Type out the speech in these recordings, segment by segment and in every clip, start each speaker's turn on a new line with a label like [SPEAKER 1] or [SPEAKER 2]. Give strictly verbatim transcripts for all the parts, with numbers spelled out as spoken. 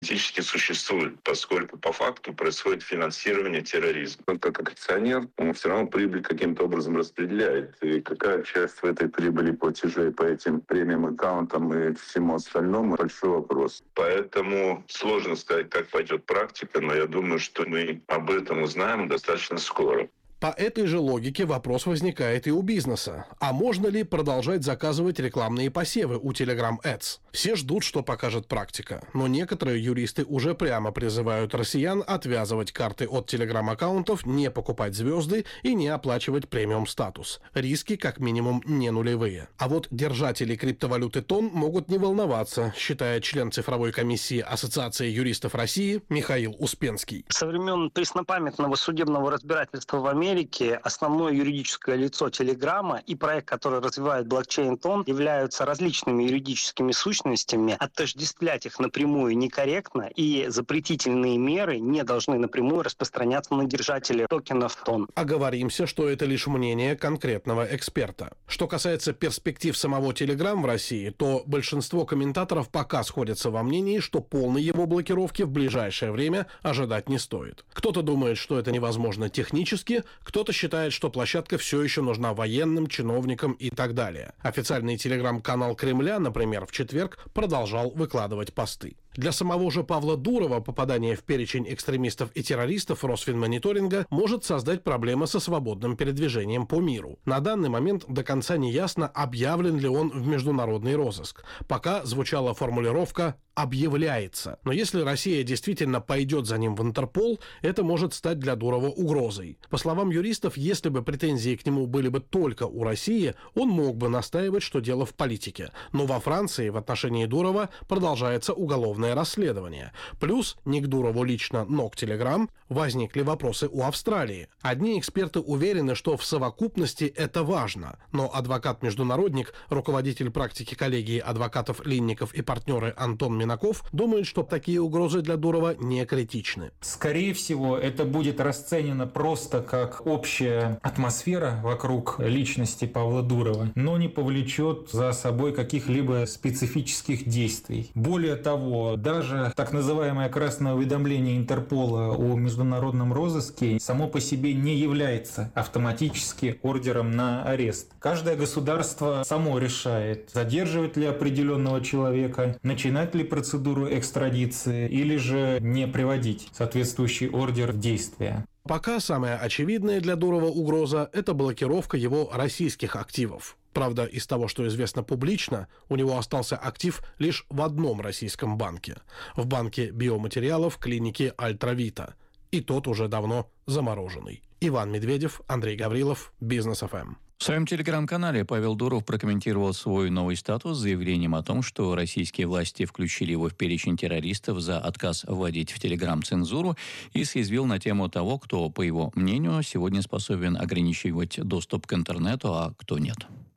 [SPEAKER 1] Теоретически существует, поскольку по факту происходит финансирование терроризма. Он как акционер, он все равно прибыль каким-то образом распределяет. И какая часть в этой прибыли платежей по этим премиум аккаунтам и всему остальному — большой вопрос. Поэтому сложно сказать, как пойдет практика, но я думаю, что мы об этом узнаем достаточно скоро.
[SPEAKER 2] По этой же логике вопрос возникает и у бизнеса. А можно ли продолжать заказывать рекламные посевы у Telegram Ads? Все ждут, что покажет практика. Но некоторые юристы уже прямо призывают россиян отвязывать карты от Telegram-аккаунтов, не покупать звезды и не оплачивать премиум-статус. Риски как минимум не нулевые. А вот держатели криптовалюты Тон могут не волноваться, считает член цифровой комиссии Ассоциации юристов России Михаил Успенский.
[SPEAKER 3] Со времен преснопамятного судебного разбирательства в Америке основное юридическое лицо Телеграма и проект, который развивает блокчейн Тон, являются различными юридическими сущностями. Отождествлять их напрямую некорректно, и запретительные меры не должны напрямую распространяться на держателей токенов Тон.
[SPEAKER 2] Оговоримся, что это лишь мнение конкретного эксперта. Что касается перспектив самого Телеграм в России, то большинство комментаторов пока сходятся во мнении, что полной его блокировки в ближайшее время ожидать не стоит. Кто-то думает, что это невозможно технически, кто-то считает, что площадка все еще нужна военным, чиновникам и так далее. Официальный телеграм-канал Кремля, например, в четверг продолжал выкладывать посты. Для самого же Павла Дурова попадание в перечень экстремистов и террористов Росфинмониторинга может создать проблемы со свободным передвижением по миру. На данный момент до конца не ясно, объявлен ли он в международный розыск. Пока звучала формулировка «объявляется». Но если Россия действительно пойдет за ним в Интерпол, это может стать для Дурова угрозой. По словам юристов, если бы претензии к нему были бы только у России, он мог бы настаивать, что дело в политике. Но во Франции в отношении Дурова продолжается уголовное расследование. Плюс не к Дурову лично, но к Telegram возникли вопросы у Австралии. Одни эксперты уверены, что в совокупности это важно, но адвокат-международник, руководитель практики коллегии адвокатов Линников и партнеры Антон Минаков думает, что такие угрозы для Дурова не критичны.
[SPEAKER 4] Скорее всего, это будет расценено просто как общая атмосфера вокруг личности Павла Дурова, но не повлечет за собой каких-либо специфических действий. Более того, даже так называемое красное уведомление Интерпола о международном розыске само по себе не является автоматически ордером на арест. Каждое государство само решает, задерживать ли определенного человека, начинать ли процедуру экстрадиции или же не приводить соответствующий ордер в действие.
[SPEAKER 2] Пока самая очевидная для Дурова угроза – это блокировка его российских активов. Правда, из того, что известно публично, у него остался актив лишь в одном российском банке – в банке биоматериалов клиники Альтравита. И тот уже давно замороженный. Иван Медведев, Андрей Гаврилов, Бизнес эф эм.
[SPEAKER 5] В своем телеграм-канале Павел Дуров прокомментировал свой новый статус с заявлением о том, что российские власти включили его в перечень террористов за отказ вводить в телеграм цензуру, и съязвил на тему того, кто, по его мнению, сегодня способен ограничивать доступ к интернету, а кто нет.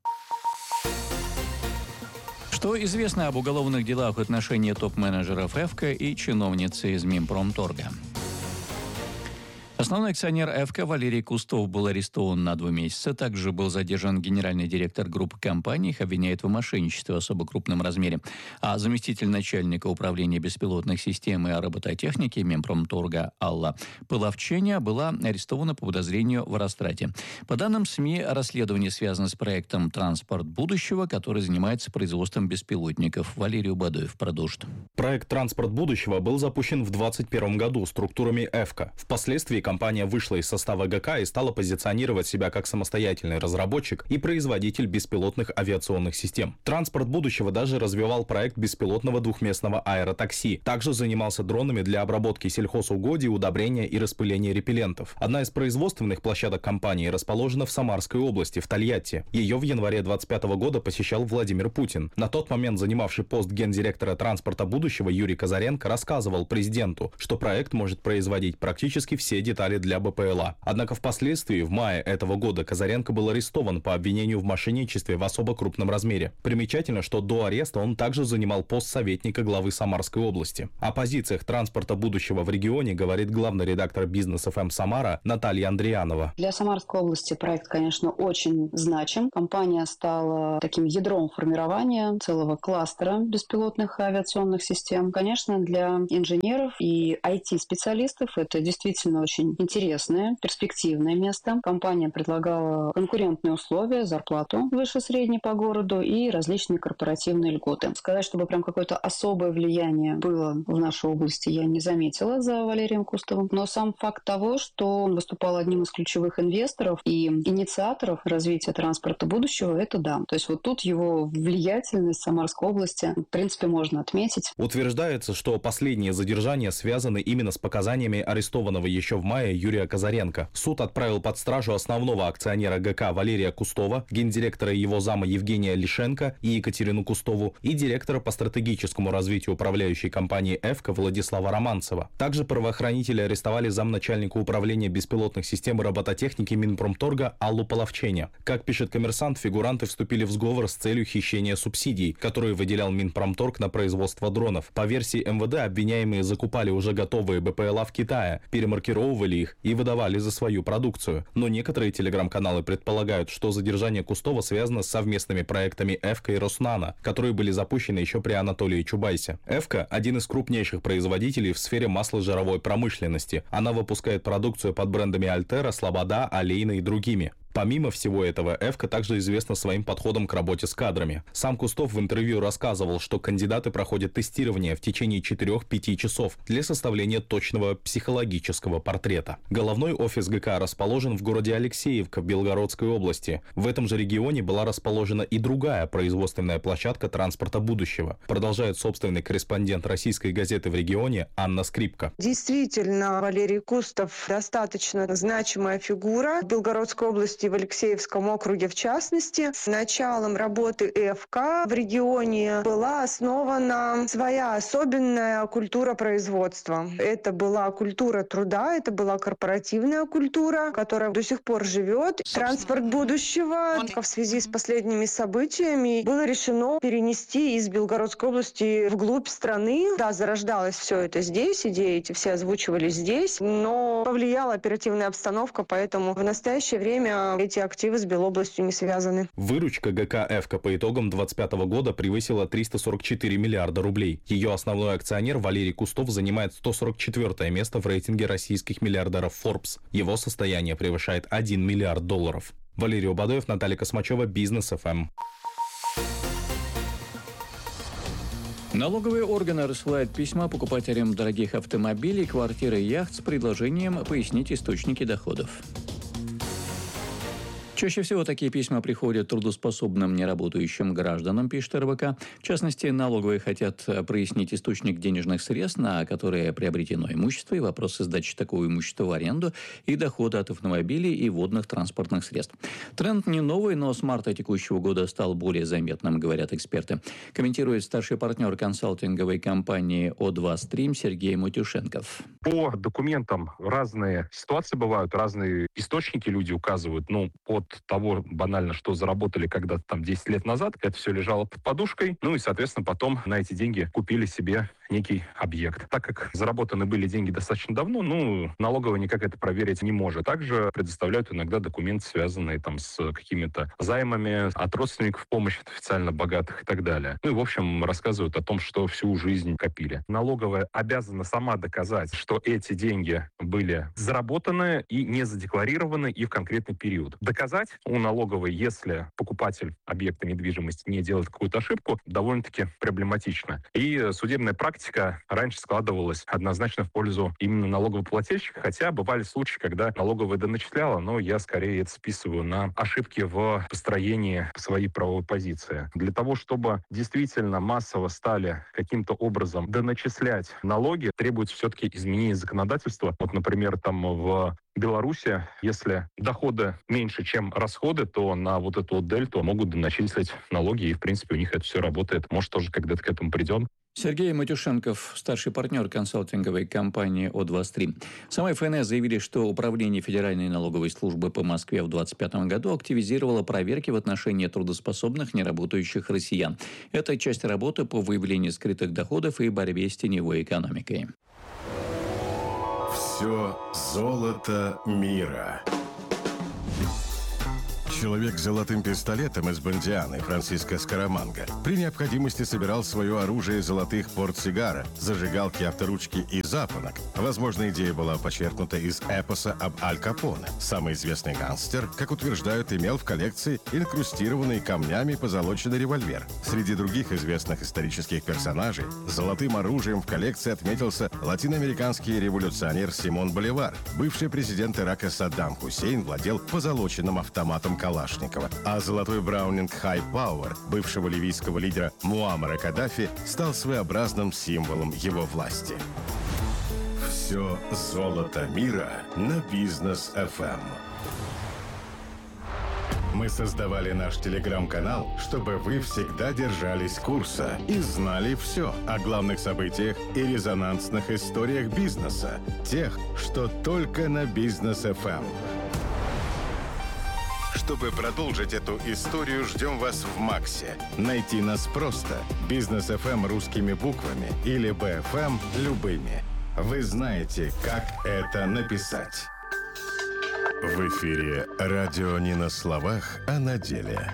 [SPEAKER 5] Что известно об уголовных делах в отношении топ-менеджеров ЭФКО и чиновницы из Минпромторга? Основной акционер ЭФКО Валерий Кустов был арестован на два месяца. Также был задержан генеральный директор группы компаний. Их обвиняют в мошенничестве в особо крупном размере. А заместитель начальника управления беспилотных систем и робототехники Минпромторга Алла Половченя была арестована по подозрению в растрате. По данным СМИ, расследование связано с проектом «Транспорт будущего», который занимается производством беспилотников. Валерий Убадоев продолжит.
[SPEAKER 6] Проект «Транспорт будущего» был запущен в двадцать первом году структурами ЭФКО. Впоследствии компания вышла из состава ГК и стала позиционировать себя как самостоятельный разработчик и производитель беспилотных авиационных систем. «Транспорт будущего» даже развивал проект беспилотного двухместного аэротакси. Также занимался дронами для обработки сельхозугодий, удобрения и распыления репеллентов. Одна из производственных площадок компании расположена в Самарской области, в Тольятти. Ее в январе двадцать пятого года посещал Владимир Путин. На тот момент занимавший пост гендиректора «Транспорта будущего» Юрий Казаренко рассказывал президенту, что проект может производить практически все детали детали для БПЛА. Однако впоследствии, в мае этого года, Казаренко был арестован по обвинению в мошенничестве в особо крупном размере. Примечательно, что до ареста он также занимал пост советника главы Самарской области. О позициях транспорта будущего в регионе говорит главный редактор Бизнес эф эм Самара Наталья Андриянова.
[SPEAKER 7] Для Самарской области проект, конечно, очень значим. Компания стала таким ядром формирования целого кластера беспилотных авиационных систем. Конечно, для инженеров и ай ти-специалистов это действительно очень интересное, перспективное место. Компания предлагала конкурентные условия, зарплату выше средней по городу и различные корпоративные льготы. Сказать, чтобы прям какое-то особое влияние было в нашей области, я не заметила за Валерием Кустовым. Но сам факт того, что он выступал одним из ключевых инвесторов и инициаторов развития транспорта будущего, это да. То есть вот тут его влиятельность в Самарской области, в принципе, можно отметить.
[SPEAKER 6] Утверждается, что последние задержания связаны именно с показаниями арестованного еще в мае Юрия Казаренко. Суд отправил под стражу основного акционера ГК Валерия Кустова, гендиректора и его зама Евгения Лишенко и Екатерину Кустову и директора по стратегическому развитию управляющей компании «Эвка» Владислава Романцева. Также правоохранители арестовали замначальника управления беспилотных систем и робототехники Минпромторга Аллу Половчене. Как пишет «Коммерсант», фигуранты вступили в сговор с целью хищения субсидий, которые выделял Минпромторг на производство дронов. По версии эм вэ дэ, обвиняемые закупали уже готовые БПЛА в Китае, перемаркировывали их и выдавали за свою продукцию. Но некоторые телеграм-каналы предполагают, что задержание Кустова связано с совместными проектами «Эвка» и «Роснано», которые были запущены еще при Анатолии Чубайсе. «Эвка» — один из крупнейших производителей в сфере масложировой промышленности. Она выпускает продукцию под брендами «Альтера», «Слобода», «Олейна» и другими. Помимо всего этого, «Эвка» также известна своим подходом к работе с кадрами. Сам Кустов в интервью рассказывал, что кандидаты проходят тестирование в течение четырёх-пяти часов для составления точного психологического портрета. Головной офис ГК расположен в городе Алексеевка в Белгородской области. В этом же регионе была расположена и другая производственная площадка транспорта будущего, продолжает собственный корреспондент российской газеты в регионе Анна Скрипка.
[SPEAKER 8] Действительно, Валерий Кустов достаточно значимая фигура в Белгородской области, в Алексеевском округе в частности. С началом работы «Эвка» в регионе была основана своя особенная культура производства. Это была культура труда, это была корпоративная культура, которая до сих пор живет. Транспорт будущего в связи с последними событиями было решено перенести из Белгородской области вглубь страны. Да, зарождалось все это здесь, идеи эти все озвучивались здесь, но повлияла оперативная обстановка, поэтому в настоящее время эти активы с Белобластью не связаны.
[SPEAKER 6] Выручка ГК «Эвка» по итогам двадцать пятого года превысила триста сорок четыре миллиарда рублей. Ее основной акционер Валерий Кустов занимает сто сорок четвёртое место в рейтинге российских миллиардеров Forbes. Его состояние превышает один миллиард долларов. Валерий Убадоев, Наталья Космачева, Бизнес эф эм.
[SPEAKER 5] Налоговые органы рассылают письма покупателям дорогих автомобилей, квартир и яхт с предложением пояснить источники доходов. Чаще всего такие письма приходят трудоспособным неработающим гражданам, пишет эр бэ ка. В частности, налоговые хотят прояснить источник денежных средств, на которые приобретено имущество, и вопросы сдачи такого имущества в аренду, и дохода от автомобилей и водных транспортных средств. Тренд не новый, но с марта текущего года стал более заметным, говорят эксперты. Комментирует старший партнер консалтинговой компании о два стрим Сергей Матюшенков.
[SPEAKER 9] По документам разные ситуации бывают, разные источники люди указывают. Ну, от того банально, что заработали когда-то там десять лет назад, это все лежало под подушкой. Ну и, соответственно, потом на эти деньги купили себе некий объект. Так как заработаны были деньги достаточно давно, ну, налоговая никак это проверить не может. Также предоставляют иногда документы, связанные там с какими-то займами от родственников, помощи от официально богатых и так далее. Ну и, в общем, рассказывают о том, что всю жизнь копили. Налоговая обязана сама доказать, что эти деньги были заработаны и не задекларированы и в конкретный период. Доказать у налоговой, если покупатель объекта недвижимости не делает какую-то ошибку, довольно-таки проблематично. И судебная практика раньше складывалась однозначно в пользу именно налогоплательщика, хотя бывали случаи, когда налоговая доначисляла, но я скорее это списываю на ошибки в построении своей правовой позиции. Для того, чтобы действительно массово стали каким-то образом доначислять налоги, требуется все-таки изменение законодательства. Вот, например, там в Беларуси, если доходы меньше, чем расходы, то на вот эту вот дельту могут начислить налоги, и, в принципе, у них это все работает. Может, тоже когда-то к этому придем.
[SPEAKER 5] Сергей Матюшенков, старший партнер консалтинговой компании О двадцать три. Сама ФНС заявили, что Управление Федеральной налоговой службы по Москве в двадцать пятом году активизировало проверки в отношении трудоспособных неработающих россиян. Это часть работы по выявлению скрытых доходов и борьбе с теневой экономикой.
[SPEAKER 10] Все золото мира. Человек с золотым пистолетом из Бондианы, Франциско Скараманга, при необходимости собирал свое оружие из золотых портсигара, зажигалки, авторучки и запонок. Возможно, идея была почерпнута из эпоса об Аль Капоне. Самый известный гангстер, как утверждают, имел в коллекции инкрустированный камнями позолоченный револьвер. Среди других известных исторических персонажей золотым оружием в коллекции отметился латиноамериканский революционер Симон Боливар. Бывший президент Ирака Саддам Хусейн владел позолоченным автоматом Калашникова, а золотой браунинг Хай Пауэр бывшего ливийского лидера Муаммара Каддафи стал своеобразным символом его власти. Все золото мира на Бизнес эф эм. Мы создавали наш телеграм-канал, чтобы вы всегда держались курса и знали все о главных событиях и резонансных историях бизнеса, тех, что только на Бизнес эф эм. Чтобы продолжить эту историю, ждем вас в Максе. Найти нас просто. Бизнес эф эм русскими буквами или би эф эм любыми. Вы знаете, как это написать. В эфире радио не на словах, а на деле.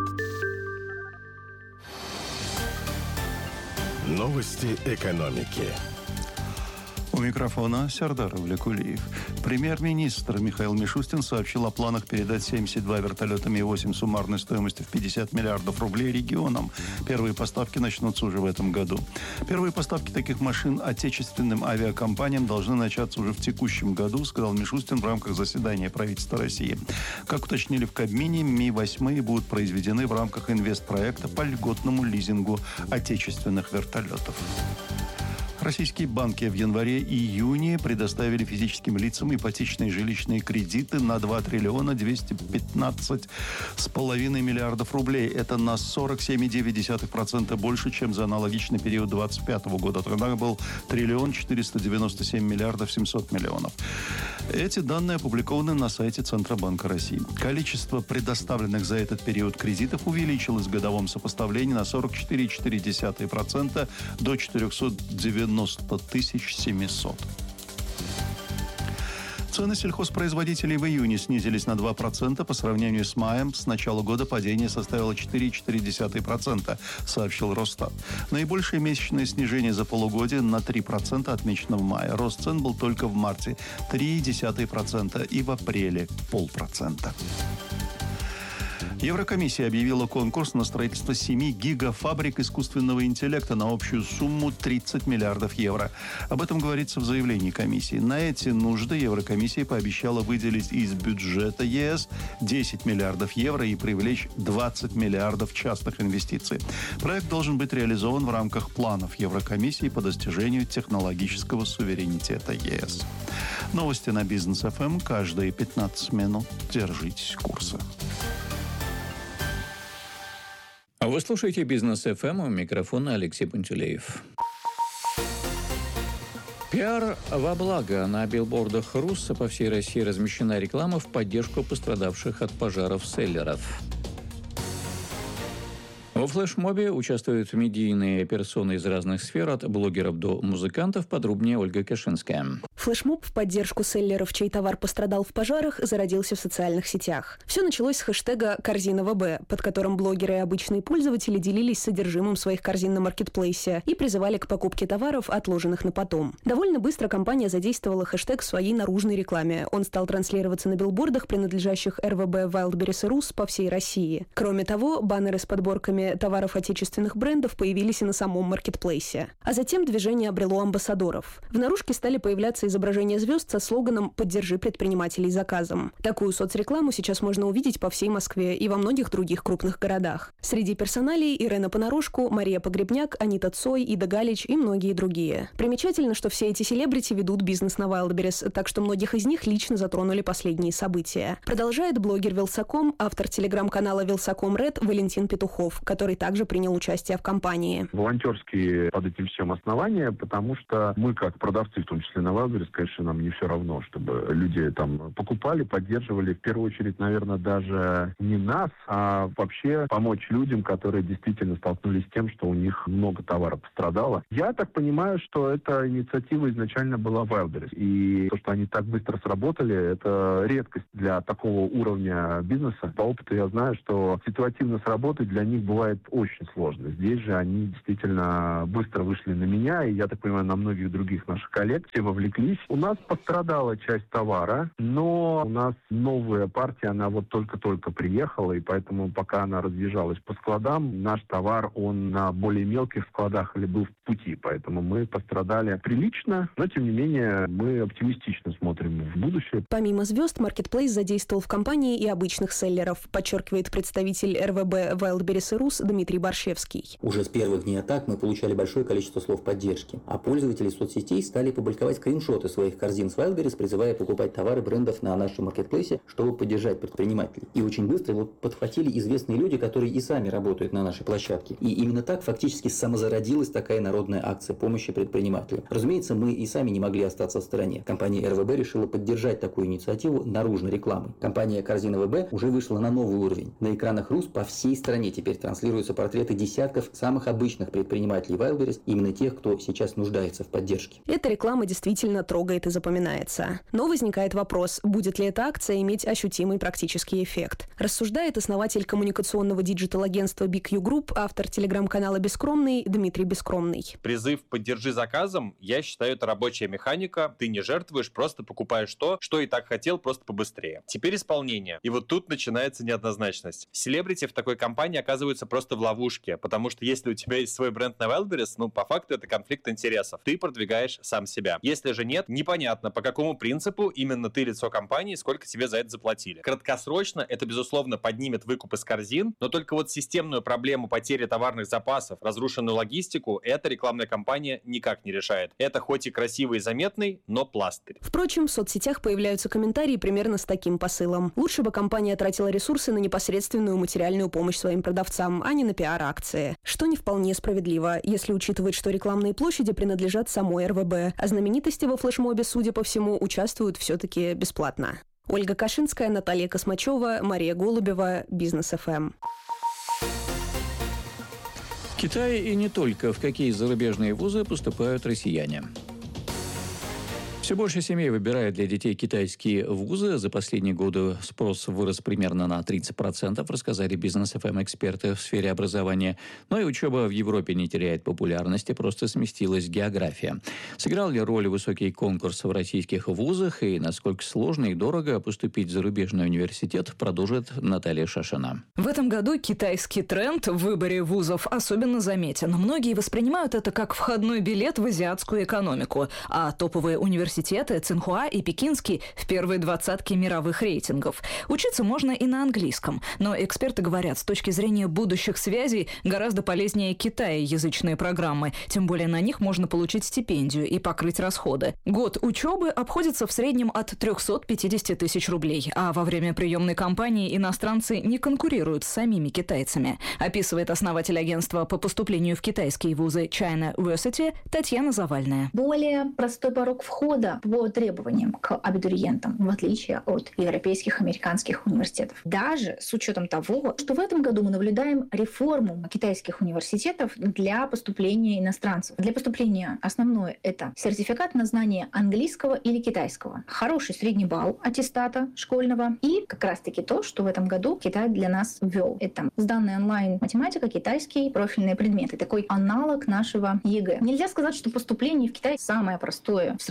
[SPEAKER 10] Новости экономики.
[SPEAKER 11] У микрофона Сардар Авлякулиев. Премьер-министр Михаил Мишустин сообщил о планах передать семьдесят два вертолета Ми восемь суммарной стоимостью в пятьдесят миллиардов рублей регионам. Первые поставки начнутся уже в этом году. Первые поставки таких машин отечественным авиакомпаниям должны начаться уже в текущем году, сказал Мишустин в рамках заседания правительства России. Как уточнили в Кабмине, Ми восемь будут произведены в рамках инвестпроекта по льготному лизингу отечественных вертолетов. Российские банки в январе-июне предоставили физическим лицам ипотечные жилищные кредиты на два триллиона двести пятнадцать с половиной миллиардов рублей. Это на сорок семь целых девять десятых процента больше, чем за аналогичный период двадцать пятого года. Тогда был триллион четыреста девяносто семь миллиардов семьсот миллионов. Эти данные опубликованы на сайте Центробанка России. Количество предоставленных за этот период кредитов увеличилось в годовом сопоставлении на сорок четыре целых четыре десятых процента до четыреста девяносто тысяч семьсот. Цены сельхозпроизводителей в июне снизились на два процента по сравнению с маем. С начала года падение составило четыре целых четыре десятых процента, сообщил Росстат. Наибольшее месячное снижение за полугодие на три процента отмечено в мае. Рост цен был только в марте – три целых одна десятая процента и в апреле – полпроцента. Еврокомиссия объявила конкурс на строительство семи гигафабрик искусственного интеллекта на общую сумму тридцать миллиардов евро. Об этом говорится в заявлении комиссии. На эти нужды Еврокомиссия пообещала выделить из бюджета ЕС десять миллиардов евро и привлечь двадцать миллиардов частных инвестиций. Проект должен быть реализован в рамках планов Еврокомиссии по достижению технологического суверенитета ЕС. Новости на Бизнес эф эм каждые пятнадцать минут. Держитесь курса.
[SPEAKER 5] Вы слушаете Бизнес эф эм, у микрофона Алексей Пантелеев. Пиар во благо. На билбордах Русса по всей России размещена реклама в поддержку пострадавших от пожаров селлеров. Во флешмобе участвуют медийные персоны из разных сфер, от блогеров до музыкантов. Подробнее Ольга Кашинская.
[SPEAKER 12] Флешмоб в поддержку селлеров, чей товар пострадал в пожарах, зародился в социальных сетях. Все началось с хэштега «Корзина ВБ», под которым блогеры и обычные пользователи делились содержимым своих корзин на маркетплейсе и призывали к покупке товаров, отложенных на потом. Довольно быстро компания задействовала хэштег в своей наружной рекламе. Он стал транслироваться на билбордах, принадлежащих эр вэ бэ Wildberries и Рус по всей России. Кроме того, баннеры с подборками товаров отечественных брендов появились и на самом маркетплейсе. А затем движение обрело амбассадоров. В наружке стали появляться изображение звезд со слоганом «Поддержи предпринимателей заказом». Такую соцрекламу сейчас можно увидеть по всей Москве и во многих других крупных городах. Среди персоналей Ирена Понарошку, Мария Погребняк, Анита Цой, Ида Галич и многие другие. Примечательно, что все эти селебрити ведут бизнес на Wildberries, так что многих из них лично затронули последние события. Продолжает блогер Вилсаком, автор телеграм-канала Вилсаком Ред Валентин Петухов, который также принял участие в кампании.
[SPEAKER 13] Волонтерские под этим всем основания, потому что мы, как продавцы, в том числе на Wildberries, конечно, нам не все равно, чтобы люди там покупали, поддерживали. В первую очередь, наверное, даже не нас, а вообще помочь людям, которые действительно столкнулись с тем, что у них много товара пострадало. Я так понимаю, что эта инициатива изначально была Wildberries. И то, что они так быстро сработали, это редкость для такого уровня бизнеса. По опыту я знаю, что ситуативно сработать для них бывает очень сложно. Здесь же они действительно быстро вышли на меня, и, я так понимаю, на многих других наших коллег. Все вовлеклись. У нас пострадала часть товара, но у нас новая партия, она вот только-только приехала, и поэтому пока она разъезжалась по складам, наш товар, он на более мелких складах или был в пути. Поэтому мы пострадали прилично, но, тем не менее, мы оптимистично смотрим в будущее.
[SPEAKER 12] Помимо звезд, Marketplace задействовал в кампании и обычных селлеров, подчеркивает представитель эр вэ бэ Wildberries и Рус Дмитрий Борщевский.
[SPEAKER 14] Уже с первых дней атак мы получали большое количество слов поддержки, а пользователи соцсетей стали публиковать скриншоты своих корзин с Wildberries, призывая покупать товары брендов на нашем маркетплейсе, чтобы поддержать предпринимателей. И очень быстро его подхватили известные люди, которые и сами работают на нашей площадке. И именно так фактически самозародилась такая народная акция помощи предпринимателям. Разумеется, мы и сами не могли остаться в стороне. Компания эр вэ бэ решила поддержать такую инициативу наружной рекламой. Компания Корзина вэ бэ уже вышла на новый уровень. На экранах Рус по всей стране теперь транслируются портреты десятков самых обычных предпринимателей Wildberries, именно тех, кто сейчас нуждается в поддержке.
[SPEAKER 12] Эта реклама действительно трогает и запоминается. Но возникает вопрос, будет ли эта акция иметь ощутимый практический эффект. Рассуждает основатель коммуникационного диджитал-агентства би кью Group, автор телеграм-канала «Бескромный» Дмитрий Бескромный.
[SPEAKER 15] Призыв «поддержи заказом», я считаю, это рабочая механика. Ты не жертвуешь, просто покупаешь то, что и так хотел, просто побыстрее. Теперь исполнение. И вот тут начинается неоднозначность. Селебрити в такой компании оказываются просто в ловушке, потому что если у тебя есть свой бренд на Wildberries, ну, по факту это конфликт интересов. Ты продвигаешь сам себя. Если же нет, непонятно, по какому принципу именно ты лицо компании, сколько тебе за это заплатили. Краткосрочно это, безусловно, поднимет выкуп из корзин, но только вот системную проблему потери товарных запасов, разрушенную логистику, эта рекламная кампания никак не решает. Это хоть и красивый и заметный, но пластырь.
[SPEAKER 12] Впрочем, в соцсетях появляются комментарии примерно с таким посылом. Лучше бы компания тратила ресурсы на непосредственную материальную помощь своим продавцам, а не на пиар-акции. Что не вполне справедливо, если учитывать, что рекламные площади принадлежат самой эр вэ бэ, а знаменитости во флешмобе, судя по всему, участвуют все-таки бесплатно. Ольга Кашинская, Наталья Космачева, Мария Голубева, Бизнес эф эм.
[SPEAKER 5] В Китае и не только. В какие зарубежные вузы поступают россияне? Все больше семей выбирает для детей китайские вузы. За последние годы спрос вырос примерно на тридцать процентов, рассказали Бизнес эф эм эксперты в сфере образования. Но и учеба в Европе не теряет популярности, просто сместилась география. Сыграл ли роль высокий конкурс в российских вузах и насколько сложно и дорого поступить в зарубежный университет, продолжит Наталья Шашина.
[SPEAKER 16] В этом году китайский тренд в выборе вузов особенно заметен. Многие воспринимают это как входной билет в азиатскую экономику, а топовые университеты Университеты Цинхуа и Пекинский в первой двадцатке мировых рейтингов. Учиться можно и на английском, но эксперты говорят, с точки зрения будущих связей гораздо полезнее китайязычные программы, тем более на них можно получить стипендию и покрыть расходы. Год учебы обходится в среднем от трехсот пятидесяти тысяч рублей, а во время приемной кампании иностранцы не конкурируют с самими китайцами, описывает основатель агентства по поступлению в китайские вузы China University Татьяна Завальная.
[SPEAKER 17] Более простой порог входа по требованиям к абитуриентам, в отличие от европейских, американских университетов. Даже с учетом того, что в этом году мы наблюдаем реформу китайских университетов для поступления иностранцев. Для поступления основное – это сертификат на знание английского или китайского, хороший средний балл аттестата школьного и как раз-таки то, что в этом году Китай для нас ввел. Это сданные онлайн математика, китайский, профильные предметы. Такой аналог нашего ЕГЭ. Нельзя сказать, что поступление в Китай самое простое в сравнении с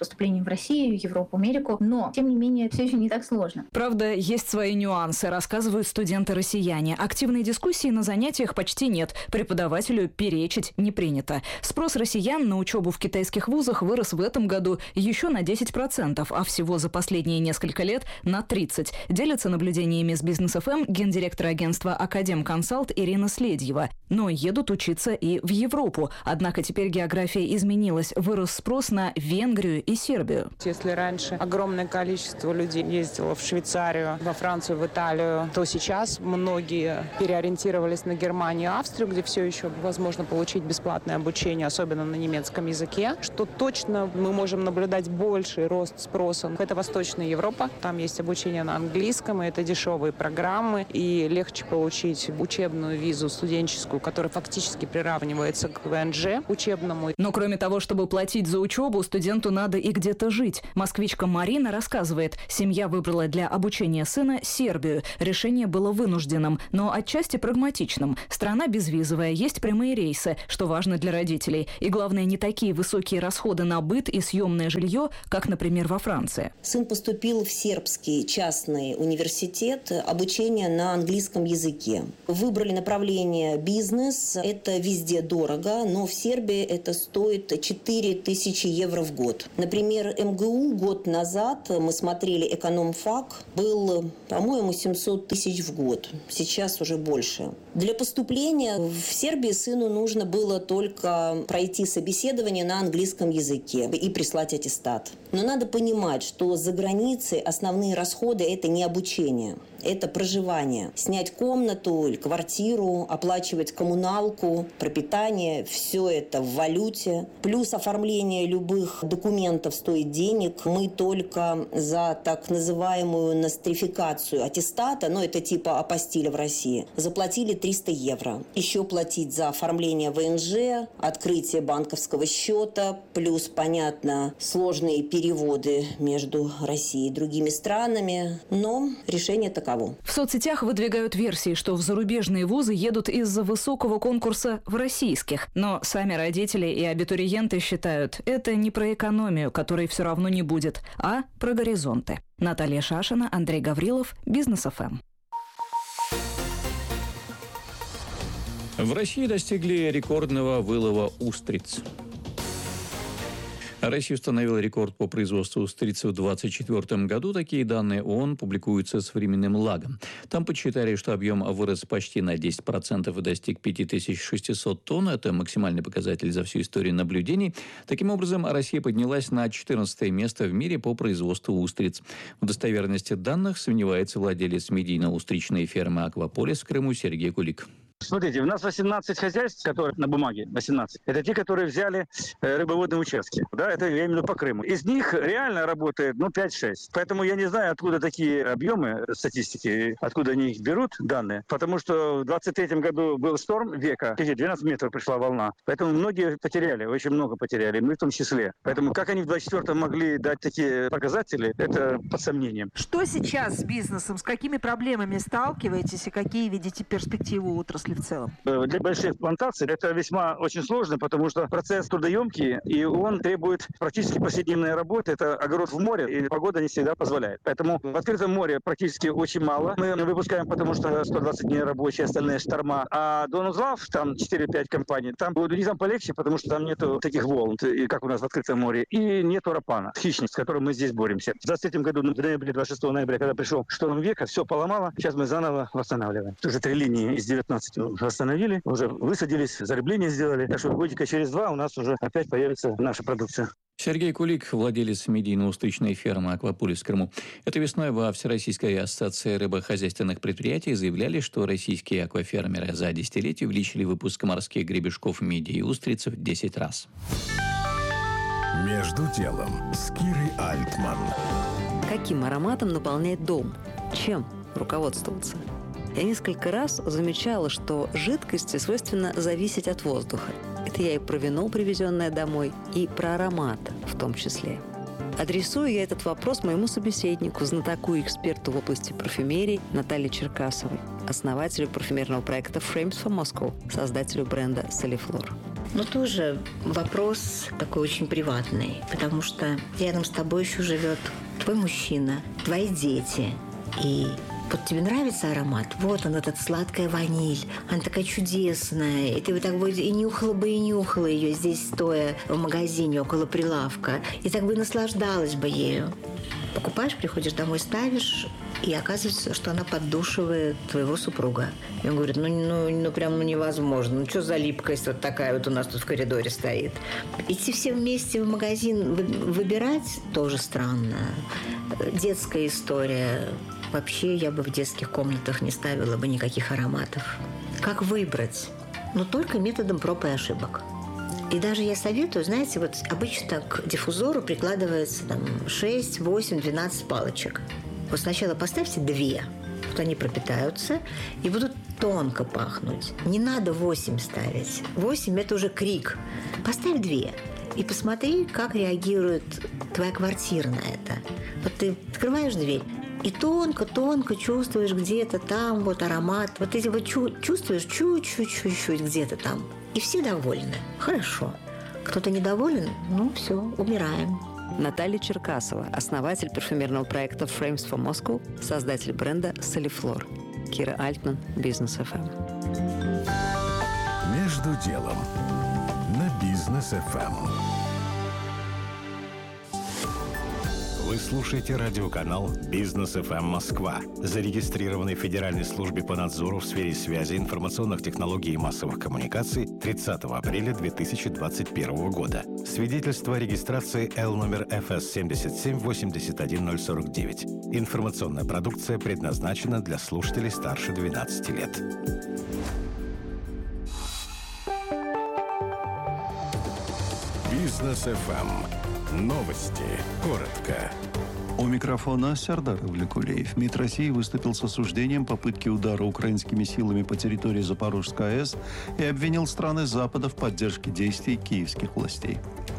[SPEAKER 17] поступлением в Россию, Европу, Америку, но, тем не менее, все еще не так сложно.
[SPEAKER 16] Правда, есть свои нюансы, рассказывают студенты-россияне. Активной дискуссии на занятиях почти нет. Преподавателю перечить не принято. Спрос россиян на учебу в китайских вузах вырос в этом году еще на десять процентов, а всего за последние несколько лет на тридцать процентов. Делится наблюдениями с Бизнес эф эм гендиректор агентства «Академконсалт» Ирина Следьева. Но едут учиться и в Европу. Однако теперь география изменилась. Вырос спрос на Венгрию и Сербию.
[SPEAKER 18] Если раньше огромное количество людей ездило в Швейцарию, во Францию, в Италию, то сейчас многие переориентировались на Германию и Австрию, где все еще возможно получить бесплатное обучение, особенно на немецком языке. Что точно мы можем наблюдать больший рост спроса. Это Восточная Европа. Там есть обучение на английском, и это дешевые программы, и легче получить учебную визу студенческую, которая фактически приравнивается к вэ эн жэ учебному.
[SPEAKER 16] Но кроме того, чтобы платить за учебу, студенту надо и где-то жить. Москвичка Марина рассказывает, семья выбрала для обучения сына Сербию. Решение было вынужденным, но отчасти прагматичным. Страна безвизовая, есть прямые рейсы, что важно для родителей. И главное, не такие высокие расходы на быт и съемное жилье, как, например, во Франции.
[SPEAKER 19] Сын поступил в сербский частный университет, обучение на английском языке. Выбрали направление бизнес. Это везде дорого, но в Сербии это стоит четыре тысячи евро в год. Например, эм гэ у год назад, мы смотрели экономфак, был, по-моему, семьсот тысяч в год. Сейчас уже больше. Для поступления в Сербии сыну нужно было только пройти собеседование на английском языке и прислать аттестат. Но надо понимать, что за границей основные расходы – это не обучение. Это проживание. Снять комнату или квартиру, оплачивать коммуналку, пропитание – все это в валюте. Плюс оформление любых документов стоит денег. Мы только за так называемую нострификацию аттестата, ну это типа апостиля в России, заплатили триста евро. Еще платить за оформление вэ эн жэ, открытие банковского счета, плюс, понятно, сложные переводы между Россией и другими странами. Но решение таково.
[SPEAKER 16] В соцсетях выдвигают версии, что в зарубежные вузы едут из-за высокого конкурса в российских. Но сами родители и абитуриенты считают, это не про экономию, которой все равно не будет, а про горизонты. Наталья Шашина, Андрей Гаврилов, Бизнес эф эм.
[SPEAKER 5] В России достигли рекордного вылова устриц. Россия установила рекорд по производству устриц в две тысячи двадцать четвёртом году. Такие данные ООН публикуются с временным лагом. Там подсчитали, что объем вырос почти на десять процентов и достиг пять тысяч шестьсот тонн. Это максимальный показатель за всю историю наблюдений. Таким образом, Россия поднялась на четырнадцатое место в мире по производству устриц. В достоверности данных сомневается владелец медийно-устричной фермы «Акваполис» в Крыму Сергей Кулик.
[SPEAKER 20] Смотрите, у нас восемнадцать хозяйств, которые на бумаге, восемнадцать. Это те, которые взяли э, рыбоводные участки. Да, это я имею в виду по Крыму. Из них реально работает, ну, пять-шесть. Поэтому я не знаю, откуда такие объемы статистики, откуда они их берут, данные. Потому что в двадцать третьем году был шторм века, двенадцать метров пришла волна. Поэтому многие потеряли, очень много потеряли, мы в том числе. Поэтому как они в двадцать четвёртом могли дать такие показатели, это под сомнением.
[SPEAKER 21] Что сейчас с бизнесом? С какими проблемами сталкиваетесь и какие видите перспективы у отрасли в целом?
[SPEAKER 20] Для больших плантаций это весьма очень сложно, потому что процесс трудоемкий, и он требует практически повседневной работы. Это огород в море, и погода не всегда позволяет. Поэтому в открытом море практически очень мало. Мы выпускаем, потому что сто двадцать дней рабочие, остальные шторма. А Донузлав, там четыре-пять компаний, там будет там полегче, потому что там нету таких волн, как у нас в открытом море, и нету рапана, хищник, с которым мы здесь боремся. В двадцать третьем году, в ноябре, двадцать шестого ноября, когда пришел шторм века, все поломало. Сейчас мы заново восстанавливаем. Уже три линии из девятнадцати восстановили, уже высадились, зарыбление сделали. Так что годика через два у нас уже опять появится наша продукция.
[SPEAKER 5] Сергей Кулик, владелец медийно-устричной фермы «Акваполис» в Крыму. Этой весной во Всероссийской ассоциации рыбохозяйственных предприятий заявляли, что российские аквафермеры за десятилетие увеличили выпуск морских гребешков, мидий и устриц в десять раз.
[SPEAKER 10] Между делом с Кирой Альтман.
[SPEAKER 22] Каким ароматом наполняет дом? Чем руководствоваться? Я несколько раз замечала, что жидкости свойственно зависеть от воздуха. Это я и про вино, привезенное домой, и про аромат в том числе. Адресую я этот вопрос моему собеседнику, знатоку и эксперту в области парфюмерии Наталье Черкасовой, основателю парфюмерного проекта Frames for Moscow, создателю бренда Soliflor.
[SPEAKER 1] Но тоже вопрос такой очень приватный, потому что рядом с тобой еще живет твой мужчина, твои дети. И вот тебе нравится аромат? Вот он, этот сладкая ваниль. Она такая чудесная. И ты бы так бы и нюхала бы, и нюхала ее здесь, стоя в магазине около прилавка. И так бы наслаждалась бы ею. Покупаешь, приходишь домой, ставишь, и оказывается, что она поддушивает твоего супруга. И он говорит, ну, ну, ну прям ну, невозможно. Ну, что за липкость вот такая вот у нас тут в коридоре стоит? Идти все вместе в магазин выбирать тоже странно. Детская история. Вообще я бы в детских комнатах не ставила бы никаких ароматов. Как выбрать? Ну, только методом проб и ошибок. И даже я советую, знаете, вот обычно к диффузору прикладывается там шесть, восемь, двенадцать палочек. Вот сначала поставьте две, вот они пропитаются и будут тонко пахнуть. Не надо восемь ставить. восемь – это уже крик. Поставь две и посмотри, как реагирует твоя квартира на это. Вот ты открываешь дверь и тонко-тонко чувствуешь где-то там вот аромат. Вот ты его чу- чувствуешь чуть-чуть-чуть где-то там. И все довольны. Хорошо. Кто-то недоволен, ну все, умираем.
[SPEAKER 22] Наталья Черкасова, основатель парфюмерного проекта Frames for Moscow, создатель бренда Soliflor. Кира Альтман, Бизнес эф эм.
[SPEAKER 10] Между делом на Бизнес эф эм. Вы слушаете радиоканал «Бизнес эф эм Москва», зарегистрированный в Федеральной службе по надзору в сфере связи, информационных технологий и массовых коммуникаций тридцатого апреля две тысячи двадцать первого года. Свидетельство о регистрации Л номер эф эс семь семь восемь один ноль сорок девять. Информационная продукция предназначена для слушателей старше двенадцати лет. Бизнес эф эм. Новости. Коротко.
[SPEAKER 11] У микрофона Сардар Влекулеев. МИД России выступил с осуждением попытки удара украинскими силами по территории Запорожской АЭС и обвинил страны Запада в поддержке действий киевских властей.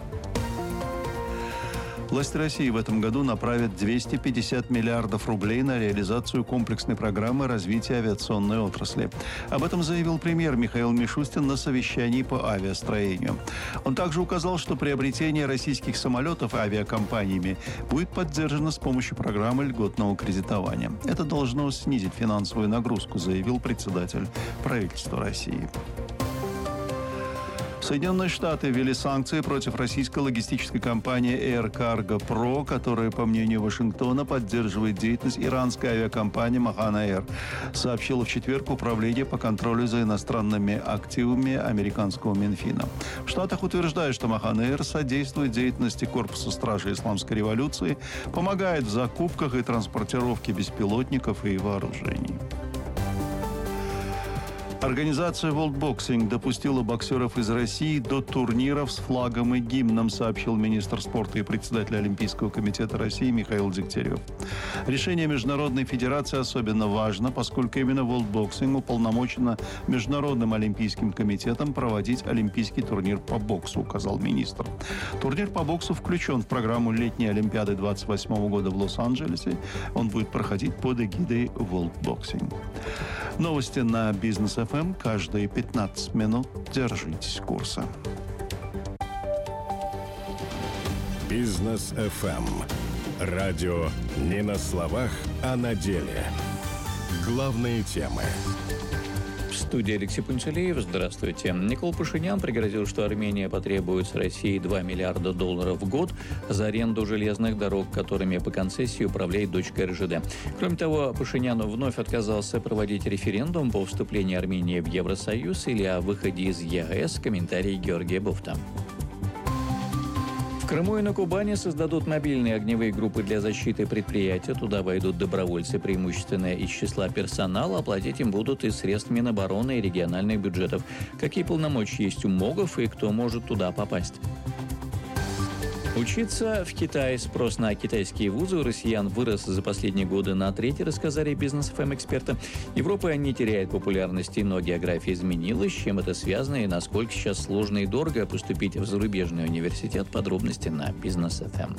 [SPEAKER 11] Власти России в этом году направят двести пятьдесят миллиардов рублей на реализацию комплексной программы развития авиационной отрасли. Об этом заявил премьер Михаил Мишустин на совещании по авиастроению. Он также указал, что приобретение российских самолетов авиакомпаниями будет поддержано с помощью программы льготного кредитования. Это должно снизить финансовую нагрузку, заявил председатель правительства России. Соединенные Штаты ввели санкции против российской логистической компании Air Cargo Pro, которая, по мнению Вашингтона, поддерживает деятельность иранской авиакомпании Mahan Air, сообщило в четверг Управление по контролю за иностранными активами американского Минфина. В Штатах утверждают, что Mahan Air содействует деятельности Корпуса стражи Исламской революции, помогает в закупках и транспортировке беспилотников и вооружений. Организация World Boxing допустила боксеров из России до турниров с флагом и гимном, сообщил министр спорта и председатель Олимпийского комитета России Михаил Дегтярев. Решение Международной федерации особенно важно, поскольку именно World Boxing уполномочено Международным олимпийским комитетом проводить олимпийский турнир по боксу, указал министр. Турнир по боксу включен в программу летней Олимпиады двадцать восьмого года в Лос-Анджелесе. Он будет проходить под эгидой World Boxing. Новости на Бизнес эф эм каждые пятнадцать минут. Держитесь курса.
[SPEAKER 10] Бизнес эф эм. Радио не на словах, а на деле. Главные темы.
[SPEAKER 5] В студии Алексей Пунцелеев. Здравствуйте. Никол Пашинян пригрозил, что Армения потребует с России два миллиарда долларов в год за аренду железных дорог, которыми по концессии управляет дочка эр жэ дэ. Кроме того, Пашинян вновь отказался проводить референдум по вступлению Армении в Евросоюз или о выходе из е гэ эс. Комментарий Георгия Буфта. В Крыму и на Кубани создадут мобильные огневые группы для защиты предприятия. Туда войдут добровольцы, преимущественно из числа персонала. Оплатить им будут из средств Минобороны и региональных бюджетов. Какие полномочия есть у МОГов и кто может туда попасть? Учиться в Китае. Спрос на китайские вузы у россиян вырос за последние годы на треть, рассказали Бизнес эф эм эксперты. Европа не теряет популярности, но география изменилась. С чем это связано и насколько сейчас сложно и дорого поступить в зарубежный университет? Подробности на Бизнес эф эм.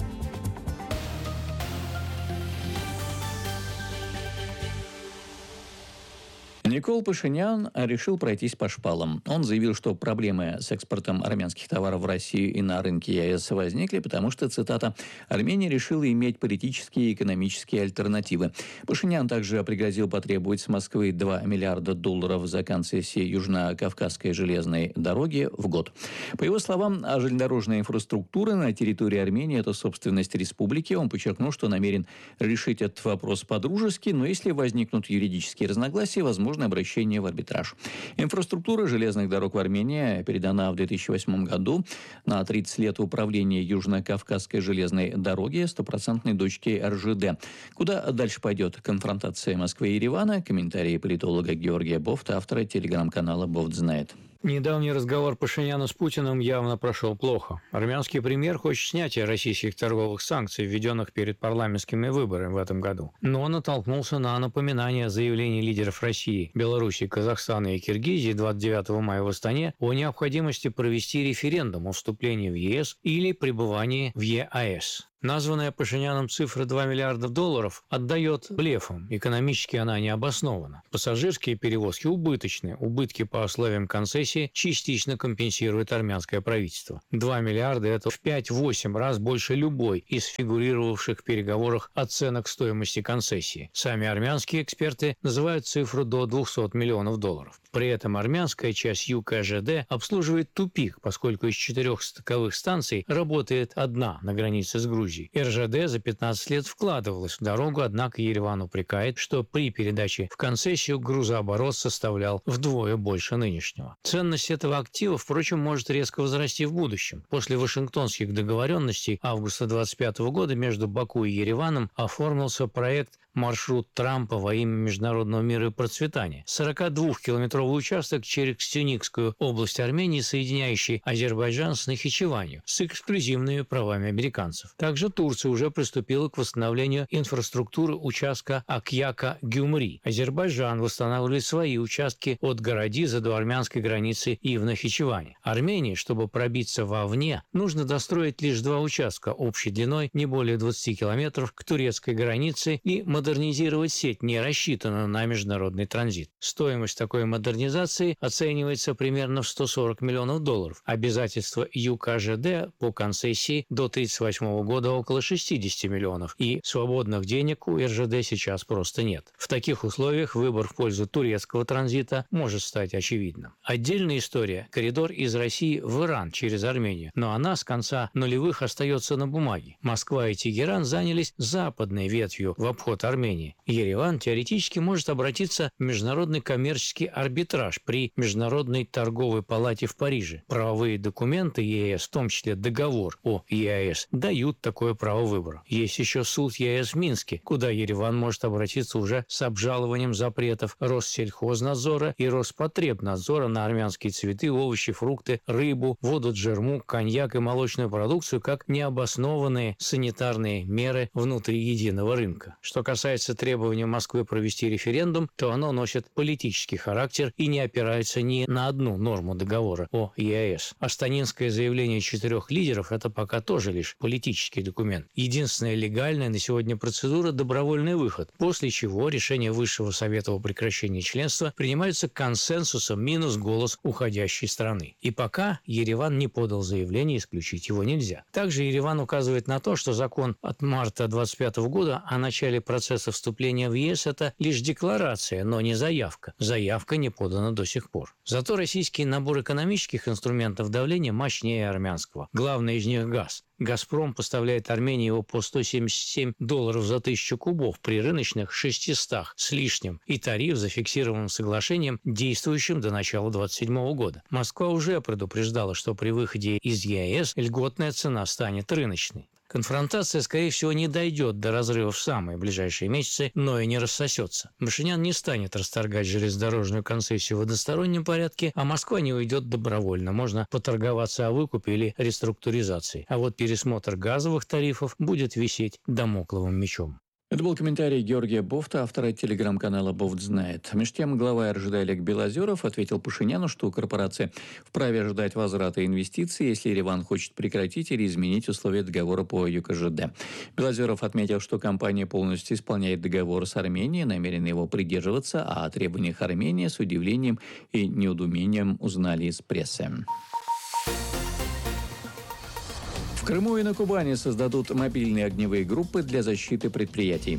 [SPEAKER 5] Никол Пашинян решил пройтись по шпалам. Он заявил, что проблемы с экспортом армянских товаров в Россию и на рынке ЕС возникли, потому что, цитата, «Армения решила иметь политические и экономические альтернативы». Пашинян также пригрозил потребовать с Москвы два миллиарда долларов за концессии Южно-Кавказской железной дороги в год. По его словам, железнодорожная инфраструктура на территории Армении – это собственность республики. Он подчеркнул, что намерен решить этот вопрос по-дружески, но если возникнут юридические разногласия, возможно обращение в арбитраж. Инфраструктура железных дорог в Армении передана в две тысячи восьмом году на тридцать лет управления Южно-Кавказской железной дороги стопроцентной дочки эр жэ дэ. Куда дальше пойдет конфронтация Москвы и Еревана? Комментарии политолога Георгия Бофта, автора телеграм-канала «Бофт знает».
[SPEAKER 3] Недавний разговор Пашиняна с Путиным явно прошел плохо. Армянский премьер хочет снятия российских торговых санкций, введенных перед парламентскими выборами в этом году. Но он натолкнулся на напоминание заявлений лидеров России, Беларуси, Казахстана и Киргизии двадцать девятого мая в Астане о необходимости провести референдум о вступлении в ЕС или пребывании в е а эс. Названная Пашиняном цифра два миллиарда долларов отдает блефом. Экономически она не обоснована. Пассажирские перевозки убыточны. Убытки по условиям концессии частично компенсирует армянское правительство. два миллиарда – это в пять-восемь раз больше любой из фигурировавших в переговорах оценок стоимости концессии. Сами армянские эксперты называют цифру до двухсот миллионов долларов. При этом армянская часть ю ка жэ дэ обслуживает тупик, поскольку из четырех стыковых станций работает одна на границе с Грузией. эр жэ дэ за пятнадцать лет вкладывалась в дорогу, однако Ереван упрекает, что при передаче в концессию грузооборот составлял вдвое больше нынешнего. Ценность этого актива, впрочем, может резко возрасти в будущем. После вашингтонских договоренностей августа двадцать пятого года между Баку и Ереваном оформился проект «Маршрут Трампа во имя международного мира и процветания». сорокадвухкилометровый участок через Кстюникскую область Армении, соединяющий Азербайджан с Нахичеванью, с эксклюзивными правами американцев. Также Турция уже приступила к восстановлению инфраструктуры участка Акьяка-Гюмри. Азербайджан восстанавливает свои участки от Городиза до армянской границы и в Нахичеване. Армении, чтобы пробиться вовне, нужно достроить лишь два участка общей длиной не более двадцати километров к турецкой границе и модернизировать сеть, не рассчитанную на международный транзит. Стоимость такой модернизации оценивается примерно в сто сорок миллионов долларов. Обязательства ю ка жэ дэ по концессии до тридцать восьмого года около шестидесяти миллионов, и свободных денег у эр жэ дэ сейчас просто нет. В таких условиях выбор в пользу турецкого транзита может стать очевидным. Отдельная история – коридор из России в Иран через Армению, но она с конца нулевых остается на бумаге. Москва и Тегеран занялись западной ветвью в обход Армении. Ереван теоретически может обратиться в международный коммерческий арбитраж при Международной торговой палате в Париже. Правовые документы е а эс, в том числе договор о е а эс, дают такое право выбора. Есть еще суд е а эс в Минске, куда Ереван может обратиться уже с обжалованием запретов Россельхознадзора и Роспотребнадзора на армянские цветы, овощи, фрукты, рыбу, воду джерму, коньяк и молочную продукцию как необоснованные санитарные меры внутри единого рынка. Что касается требования Москвы провести референдум, то оно носит политический характер и не опирается ни на одну норму договора о е а эс. Астанинское заявление четырех лидеров – это пока тоже лишь политический документ. Единственная легальная на сегодня процедура – добровольный выход, после чего решение Высшего Совета о прекращении членства принимается консенсусом минус голос уходящей страны. И пока Ереван не подал заявление, исключить его нельзя. Также Ереван указывает на то, что закон от марта двадцать пятого года о начале процесса вступления в е эс – это лишь декларация, но не заявка. Заявка не подана до сих пор. Зато российский набор экономических инструментов давления мощнее армянского. Главный из них – газ. «Газпром» поставляет Армении его по сто семьдесят семь долларов за тысячу кубов при рыночных шестистах с лишним, и тариф зафиксированным соглашением, действующим до начала двадцать седьмого года. Москва уже предупреждала, что при выходе из е а эс льготная цена станет рыночной. Конфронтация, скорее всего, не дойдет до разрыва в самые ближайшие месяцы, но и не рассосется. Пашинян не станет расторгать железнодорожную концессию в одностороннем порядке, а Москва не уйдет добровольно. Можно поторговаться о выкупе или реструктуризации. А вот пересмотр газовых тарифов будет висеть дамокловым мечом.
[SPEAKER 5] Это был комментарий Георгия Бофта, автора телеграм-канала «Бофт знает». Меж тем, глава эр жэ дэ Олег Белозеров ответил Пашиняну, что корпорация вправе ожидать возврата инвестиций, если Ереван хочет прекратить или изменить условия договора по ю ка жэ дэ. Белозеров отметил, что компания полностью исполняет договор с Арменией, намерена его придерживаться, а о требованиях Армении с удивлением и неудумением узнали из прессы. В Крыму и на Кубани создадут мобильные огневые группы для защиты предприятий.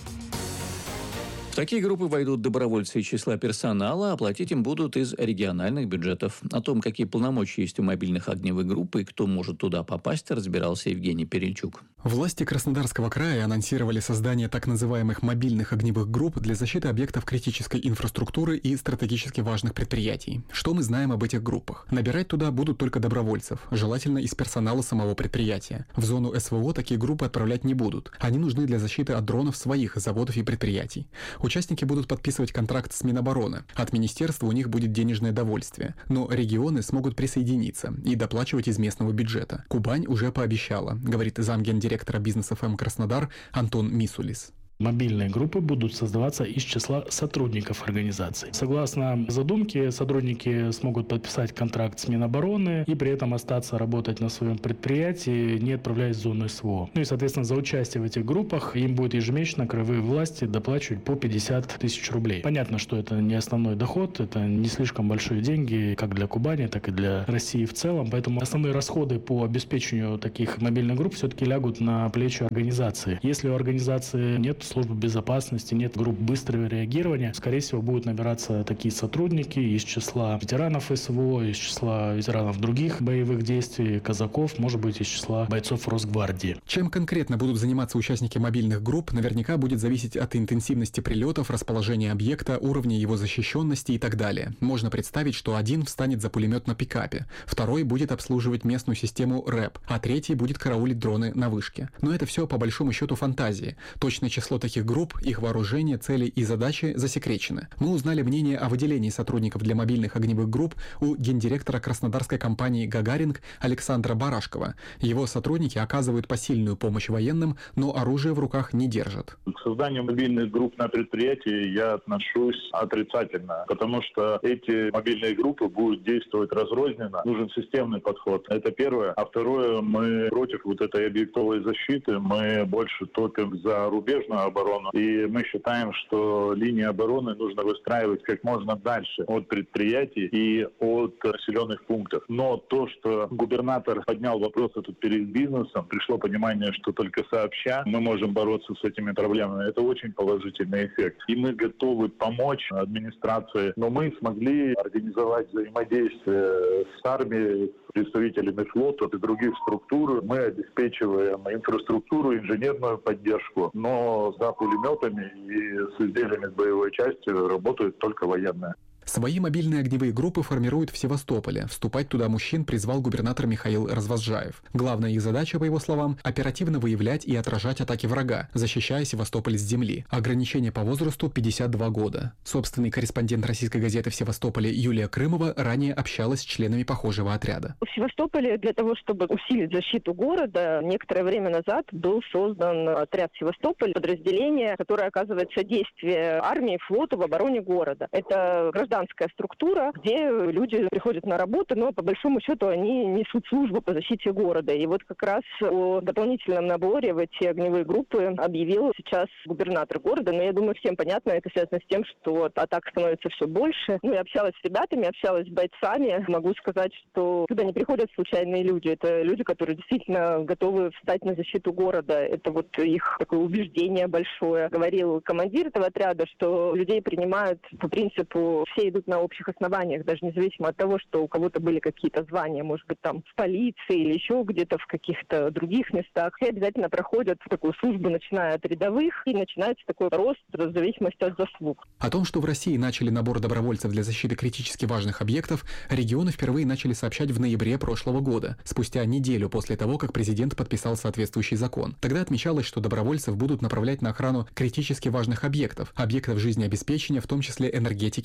[SPEAKER 5] В такие группы войдут добровольцы из числа персонала, а платить им будут из региональных бюджетов. О том, какие полномочия есть у мобильных огневых групп и кто может туда попасть, разбирался Евгений Перельчук.
[SPEAKER 2] Власти Краснодарского края анонсировали создание так называемых мобильных огневых групп для защиты объектов критической инфраструктуры и стратегически важных предприятий. Что мы знаем об этих группах? Набирать туда будут только добровольцев, желательно из персонала самого предприятия. В зону эс вэ о такие группы отправлять не будут. Они нужны для защиты от дронов своих заводов и предприятий. Участники будут подписывать контракт с Минобороны. От министерства у них будет денежное довольствие. Но регионы смогут присоединиться и доплачивать из местного бюджета. Кубань уже пообещала, говорит замгендиректора Бизнес эф эм Краснодар Антон Мисулис.
[SPEAKER 4] Мобильные группы будут создаваться из числа сотрудников организации. Согласно задумке, сотрудники смогут подписать контракт с Минобороны и при этом остаться работать на своем предприятии, не отправляясь в зону эс вэ о. Ну и, соответственно, за участие в этих группах им будет ежемесячно краевые власти доплачивать по пятьдесят тысяч рублей. Понятно, что это не основной доход, это не слишком большие деньги как для Кубани, так и для России в целом. Поэтому основные расходы по обеспечению таких мобильных групп все-таки лягут на плечи организации. Если у организации нет службы безопасности, нет групп быстрого реагирования, скорее всего, будут набираться такие сотрудники из числа ветеранов эс вэ о, из числа ветеранов других боевых действий, казаков, может быть, из числа бойцов Росгвардии.
[SPEAKER 2] Чем конкретно будут заниматься участники мобильных групп, наверняка будет зависеть от интенсивности прилетов, расположения объекта, уровня его защищенности и так далее. Можно представить, что один встанет за пулемет на пикапе, второй будет обслуживать местную систему рэп, а третий будет караулить дроны на вышке. Но это все по большому счету фантазии. Точное число таких групп, их вооружение, цели и задачи засекречены. Мы узнали мнение о выделении сотрудников для мобильных огневых групп у гендиректора краснодарской компании «Гагаринг» Александра Барашкова. Его сотрудники оказывают посильную помощь военным, но оружие в руках не держат.
[SPEAKER 23] К созданию мобильных групп на предприятии я отношусь отрицательно, потому что эти мобильные группы будут действовать разрозненно. Нужен системный подход. Это первое. А второе, мы против вот этой объектовой защиты, мы больше топим за рубежную оборону. И мы считаем, что линии обороны нужно выстраивать как можно дальше от предприятий и от населенных пунктов. Но то, что губернатор поднял вопрос этот перед бизнесом, пришло понимание, что только сообща мы можем бороться с этими проблемами. Это очень положительный эффект. И мы готовы помочь администрации, но мы смогли организовать взаимодействие с армией, представителями флота и других структур. Мы обеспечиваем инфраструктуру, инженерную поддержку, но за пулеметами и с изделиями с боевой частью работают только военные.
[SPEAKER 2] Свои мобильные огневые группы формируют в Севастополе. Вступать туда мужчин призвал губернатор Михаил Развозжаев. Главная их задача, по его словам, оперативно выявлять и отражать атаки врага, защищая Севастополь с земли. Ограничение по возрасту пятьдесят два года. Собственный корреспондент российской газеты в Севастополе Юлия Крымова ранее общалась с членами похожего отряда.
[SPEAKER 24] В Севастополе для того, чтобы усилить защиту города, некоторое время назад был создан отряд Севастополь, подразделение, которое оказывает содействие армии, флоту в обороне города. Это гражданская структура, где люди приходят на работу, но по большому счету они несут службу по защите города. И вот как раз о дополнительном наборе в эти огневые группы объявил сейчас губернатор города. Но я думаю, всем понятно, это связано с тем, что атак становится все больше. Ну, я общалась с ребятами, общалась с бойцами. Могу сказать, что туда не приходят случайные люди. Это люди, которые действительно готовы встать на защиту города. Это вот их такое убеждение большое. Говорил командир этого отряда, что людей принимают по принципу все идут на общих основаниях, даже независимо от того, что у кого-то были какие-то звания, может быть, там в полиции или еще где-то в каких-то других местах. Все обязательно проходят такую службу, начиная от рядовых, и начинается такой рост в зависимости от заслуг.
[SPEAKER 2] О том, что в России начали набор добровольцев для защиты критически важных объектов, регионы впервые начали сообщать в ноябре прошлого года, спустя неделю после того, как президент подписал соответствующий закон. Тогда отмечалось, что добровольцев будут направлять на охрану критически важных объектов, объектов жизнеобеспечения, в том числе энергетики и транспорта.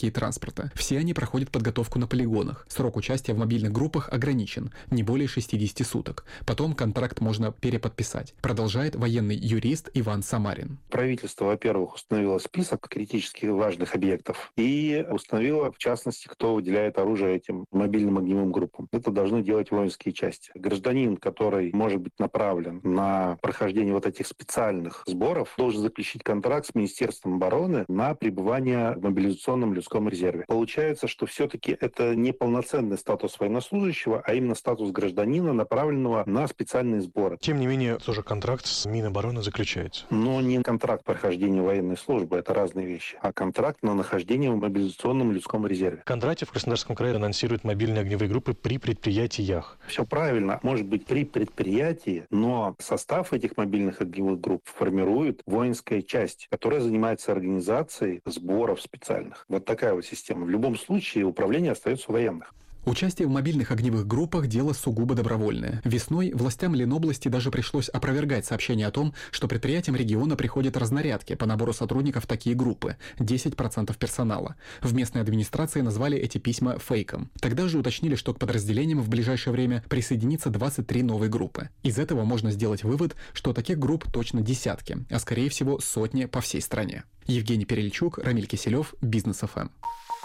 [SPEAKER 2] транспорта. Все они проходят подготовку на полигонах. Срок участия в мобильных группах ограничен, не более шестидесяти суток. Потом контракт можно переподписать. Продолжает военный юрист Иван Самарин.
[SPEAKER 6] Правительство, во-первых, установило список критически важных объектов и установило, в частности, кто выделяет оружие этим мобильным огневым группам. Это должны делать воинские части. Гражданин, который может быть направлен на прохождение вот этих специальных сборов, должен заключить контракт с Министерством обороны на пребывание в мобилизационном людском резерве. Получается, что все-таки это не полноценный статус военнослужащего, а именно статус гражданина, направленного на специальные сборы.
[SPEAKER 7] Тем не менее, тоже контракт с Минобороны заключается.
[SPEAKER 6] Но не контракт прохождения военной службы, это разные вещи, а контракт на нахождение в мобилизационном людском резерве.
[SPEAKER 7] Кондратьев в Краснодарском крае анонсирует мобильные огневые группы при предприятиях.
[SPEAKER 6] Все правильно. Может быть, при предприятии, но состав этих мобильных огневых групп формирует воинская часть, которая занимается организацией сборов специальных. Вот такая вот система. В любом случае управление остается у военных.
[SPEAKER 2] Участие в мобильных огневых группах – дело сугубо добровольное. Весной властям Ленобласти даже пришлось опровергать сообщение о том, что предприятиям региона приходят разнарядки по набору сотрудников в такие группы – десять процентов персонала. В местной администрации назвали эти письма фейком. Тогда же уточнили, что к подразделениям в ближайшее время присоединится двадцать три новые группы. Из этого можно сделать вывод, что таких групп точно десятки, а скорее всего сотни по всей стране. Евгений Перельчук, Рамиль Киселев, Бизнес эф эм.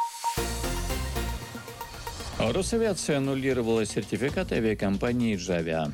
[SPEAKER 5] Росавиация аннулировала сертификат авиакомпании «Джавиа».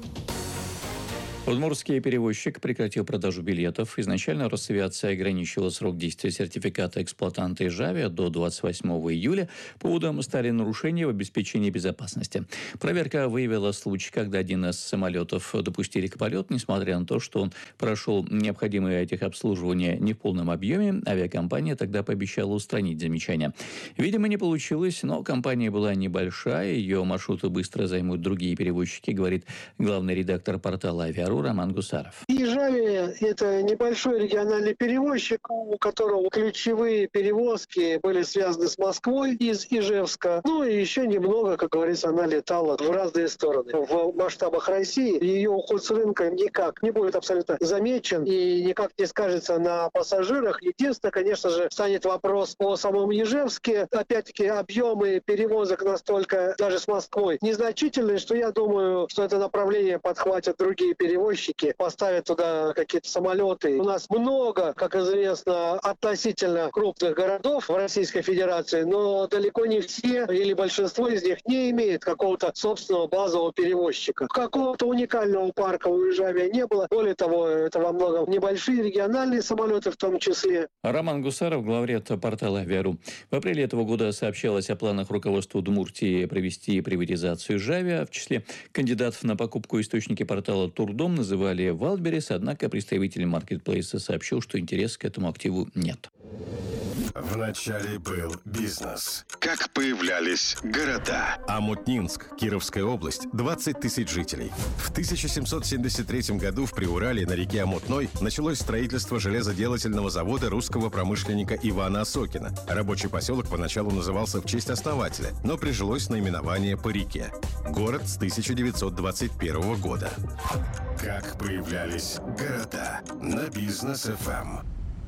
[SPEAKER 5] Удмуртский перевозчик прекратил продажу билетов. Изначально Росавиация ограничила срок действия сертификата эксплуатанта «Джавиа» до двадцать восьмого июля. Поводом стали нарушения в обеспечении безопасности. Проверка выявила случай, когда один из самолетов допустили к полету, несмотря на то, что он прошел необходимое техобслуживание не в полном объеме. Авиакомпания тогда пообещала устранить замечания. Видимо, не получилось, но компания была небольшая, ее маршруты быстро займут другие перевозчики, говорит главный редактор портала «Авиару» Роман Гусаров.
[SPEAKER 8] «Ижавия» — это небольшой региональный перевозчик, у которого ключевые перевозки были связаны с Москвой из Ижевска. Ну и еще немного, как говорится, она летала в разные стороны. В масштабах России ее уход с рынка никак не будет абсолютно замечен и никак не скажется на пассажирах. Единственное, конечно же, станет вопрос о самом Ижевске. Опять-таки, объемы перевозок настолько даже с Москвой незначительные, что я думаю, что это направление подхватят другие перевозки. Поставят туда какие-то самолеты. У нас много, как известно, относительно крупных городов в Российской Федерации, но далеко не все или большинство из них не имеет какого-то собственного базового перевозчика. Какого-то уникального парка у Ижавия не было. Более того, это во многом небольшие региональные самолеты в том числе.
[SPEAKER 5] Роман Гусаров, главред портала «Авиару». В апреле этого года сообщалось о планах руководства Удмуртии провести приватизацию «Джавиа». В числе кандидатов на покупку источники портала «Турдом» называли Wildberries, однако представитель маркетплейса сообщил, что интереса к этому активу нет.
[SPEAKER 10] Вначале был бизнес. Как появлялись города. Омутнинск, Кировская область, двадцать тысяч жителей. В тысяча семьсот семьдесят третьем году в Приурале на реке Омутной началось строительство железоделательного завода русского промышленника Ивана Осокина. Рабочий поселок поначалу назывался в честь основателя, но прижилось наименование по реке. Город с тысяча девятьсот двадцать первого года. Как появлялись города на Бизнес эф эм.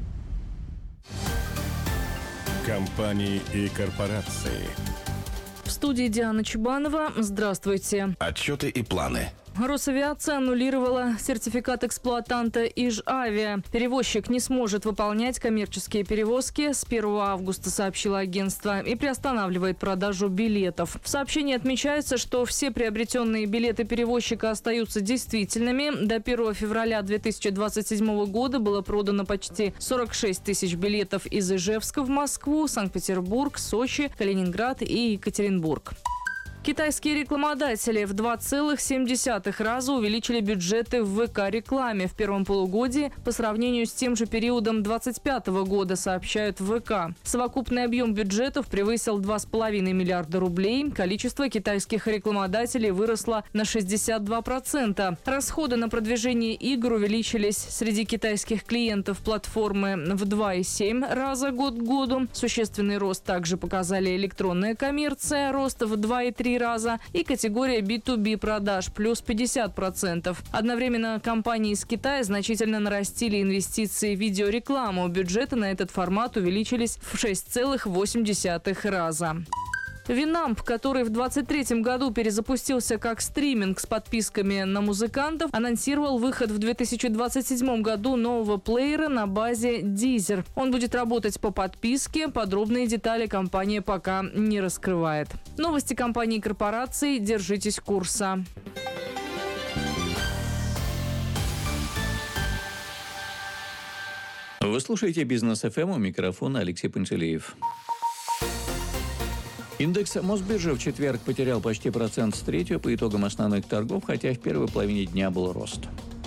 [SPEAKER 10] Компании и корпорации.
[SPEAKER 9] В студии Диана Чубанова. Здравствуйте.
[SPEAKER 10] Отчеты и планы.
[SPEAKER 9] Росавиация аннулировала сертификат эксплуатанта «Ижавиа». Перевозчик не сможет выполнять коммерческие перевозки с первого августа, сообщило агентство, и приостанавливает продажу билетов. В сообщении отмечается, что все приобретенные билеты перевозчика остаются действительными. До первого февраля две тысячи двадцать седьмого года было продано почти сорок шесть тысяч билетов из Ижевска в Москву, Санкт-Петербург, Сочи, Калининград и Екатеринбург. Китайские рекламодатели в два целых семь десятых раза увеличили бюджеты в ВК-рекламе в первом полугодии по сравнению с тем же периодом двадцать пятого года, сообщают в ВК. Совокупный объем бюджетов превысил два с половиной миллиарда рублей. Количество китайских рекламодателей выросло на шестьдесят два процента. Расходы на продвижение игр увеличились среди китайских клиентов платформы в два и семь раза год к году. Существенный рост также показали электронная коммерция, рост в два и три три раза и категория би ту би продаж плюс пятьдесят процентов. Одновременно компании из Китая значительно нарастили инвестиции в видеорекламу. Бюджеты на этот формат увеличились в шесть целых восемь десятых раза. Винамп, который в двадцать третьем году перезапустился как стриминг с подписками на музыкантов, анонсировал выход в две тысячи двадцать седьмом году нового плеера на базе Deezer. Он будет работать по подписке, подробные детали компания пока не раскрывает. Новости компании и корпораций. Держитесь курса.
[SPEAKER 5] Вы слушаете «Бизнес эф эм», у микрофона Алексей Пантелеев. Индекс Мосбиржи в четверг потерял почти процент с третью по итогам основных торгов, хотя в первой половине дня был рост.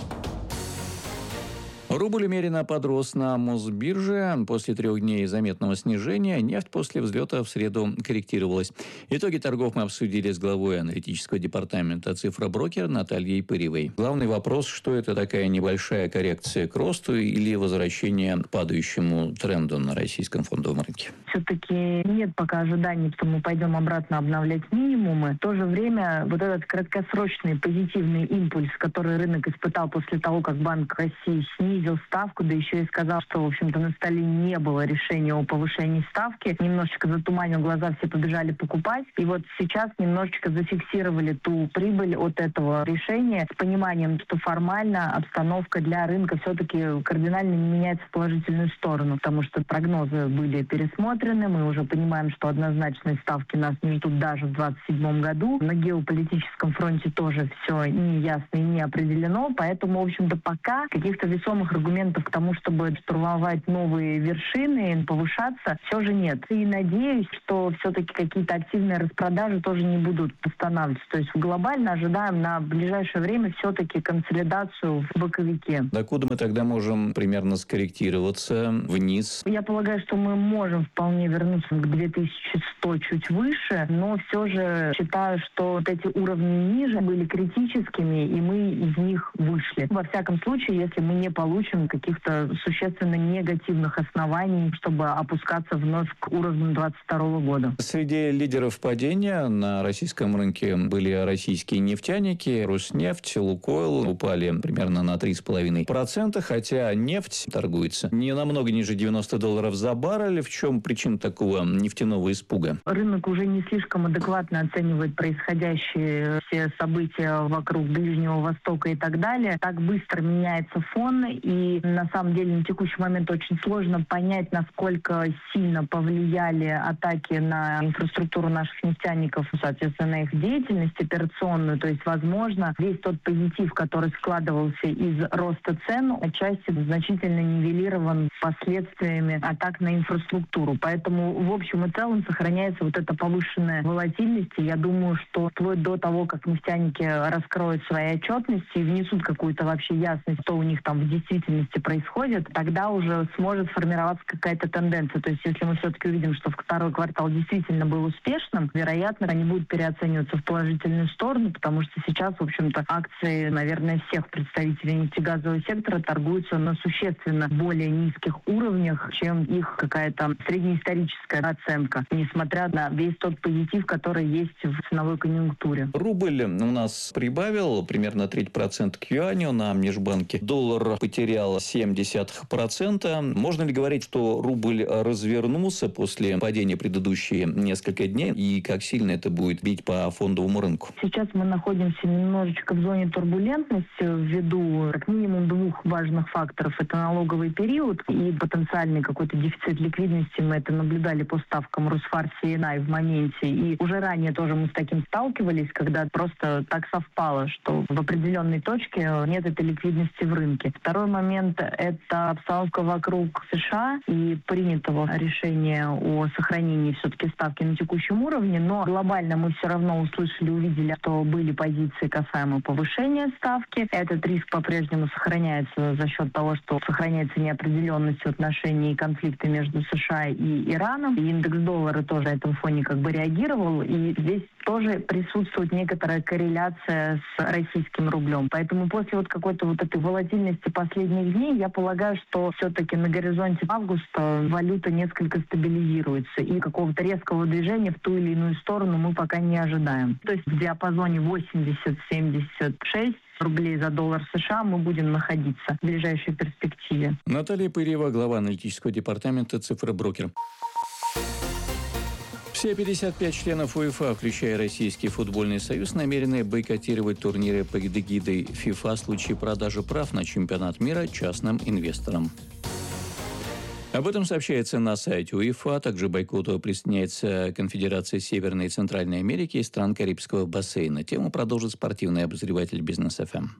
[SPEAKER 5] Рубль умеренно подрос на Мосбирже. После трех дней заметного снижения нефть после взлета в среду корректировалась. Итоги торгов мы обсудили с главой аналитического департамента «Цифроброкер» Натальей Пыревой. Главный вопрос, что это такая небольшая коррекция к росту или возвращение к падающему тренду на российском фондовом рынке?
[SPEAKER 12] Все-таки нет пока ожиданий, что мы пойдем обратно обновлять минимумы. В то же время вот этот краткосрочный позитивный импульс, который рынок испытал после того, как Банк России снизил ставку, да еще и сказал, что, в общем-то, на столе не было решения о повышении ставки. Немножечко затуманил глаза, все побежали покупать. И вот сейчас немножечко зафиксировали ту прибыль от этого решения с пониманием, что формально обстановка для рынка все-таки кардинально не меняется в положительную сторону, потому что прогнозы были пересмотрены. Мы уже понимаем, что однозначные ставки нас не ждут даже в двадцать седьмом году. На геополитическом фронте тоже все не ясно и не определено. Поэтому, в общем-то, пока каких-то весомых аргументов к тому, чтобы штурмовать новые вершины, повышаться, все же нет. И надеюсь, что все-таки какие-то активные распродажи тоже не будут останавливаться. То есть глобально ожидаем на ближайшее время все-таки консолидацию в боковике.
[SPEAKER 5] Докуда мы тогда можем примерно скорректироваться вниз?
[SPEAKER 12] Я полагаю, что мы можем вполне вернуться к две тысячи сто чуть выше, но все же считаю, что вот эти уровни ниже были критическими, и мы из них вышли. Во всяком случае, если мы не получим каких-то существенно негативных оснований, чтобы опускаться вновь к уровню двадцать второго года.
[SPEAKER 5] Среди лидеров падения на российском рынке были российские нефтяники. Роснефть, Лукойл упали примерно на три с половиной процента, хотя нефть торгуется не намного ниже девяноста долларов за баррель. В чем причина такого нефтяного испуга?
[SPEAKER 12] Рынок уже не слишком адекватно оценивает происходящие все события вокруг Ближнего Востока и так далее. Так быстро меняется фон, и на самом деле на текущий момент очень сложно понять, насколько сильно повлияли атаки на инфраструктуру наших нефтяников, соответственно, на их деятельность операционную. То есть, возможно, весь тот позитив, который складывался из роста цен, отчасти значительно нивелирован последствиями атак на инфраструктуру. Поэтому, в общем и целом, сохраняется вот эта повышенная волатильность. И я думаю, что вплоть до того, как нефтяники раскроют свои отчетности и внесут какую-то вообще ясность, что у них там в действительности происходит, тогда уже сможет сформироваться какая-то тенденция. То есть, если мы все-таки увидим, что второй квартал действительно был успешным, вероятно, они будут переоцениваться в положительную сторону, потому что сейчас, в общем-то, акции, наверное, всех представителей нефтегазового сектора торгуются на существенно более низких уровнях, чем их какая-то среднеисторическая оценка, несмотря на весь тот позитив, который есть в ценовой конъюнктуре.
[SPEAKER 5] Рубль у нас прибавил примерно треть процента к юаню на межбанке. Доллар потерял семь десятых процента. Можно ли говорить, что рубль развернулся после падения предыдущие несколько дней? И как сильно это будет бить по фондовому рынку?
[SPEAKER 12] Сейчас мы находимся немножечко в зоне турбулентности ввиду как минимум двух важных факторов. Это налоговый период и потенциальный какой-то дефицит ликвидности. Мы это наблюдали по ставкам Росфар си эн ай в моменте. И уже ранее тоже мы с таким сталкивались, когда просто так совпало, что в определенной точке нет этой ликвидности в рынке. Второй момент – это обстановка вокруг США и принятого решения о сохранении все-таки ставки на текущем уровне. Но глобально мы все равно услышали, увидели, что были позиции касаемо повышения ставки. Этот риск по-прежнему сохраняется за счет того, что сохраняется неопределенность в отношении конфликта между США и и Ираном. И индекс доллара тоже на этом фоне как бы реагировал. И здесь тоже присутствует некоторая корреляция с российским рублем. Поэтому после вот какой-то вот этой волатильности последних дней, я полагаю, что все-таки на горизонте августа валюта несколько стабилизируется. И какого-то резкого движения в ту или иную сторону мы пока не ожидаем. То есть в диапазоне восемьдесят - семьдесят шесть рублей за доллар США мы будем находиться в ближайшей перспективе.
[SPEAKER 5] Наталья Пырьева, глава аналитического департамента «Цифроброкер». Все пятьдесят пять членов УЕФА, включая Российский футбольный союз, намерены бойкотировать турниры под эгидой ФИФА в случае продажи прав на чемпионат мира частным инвесторам. Об этом сообщается на сайте УЕФА. Также к бойкоту присоединяется Конфедерация Северной и Центральной Америки и стран Карибского бассейна. Тему продолжит спортивный обозреватель Бизнес эф эм.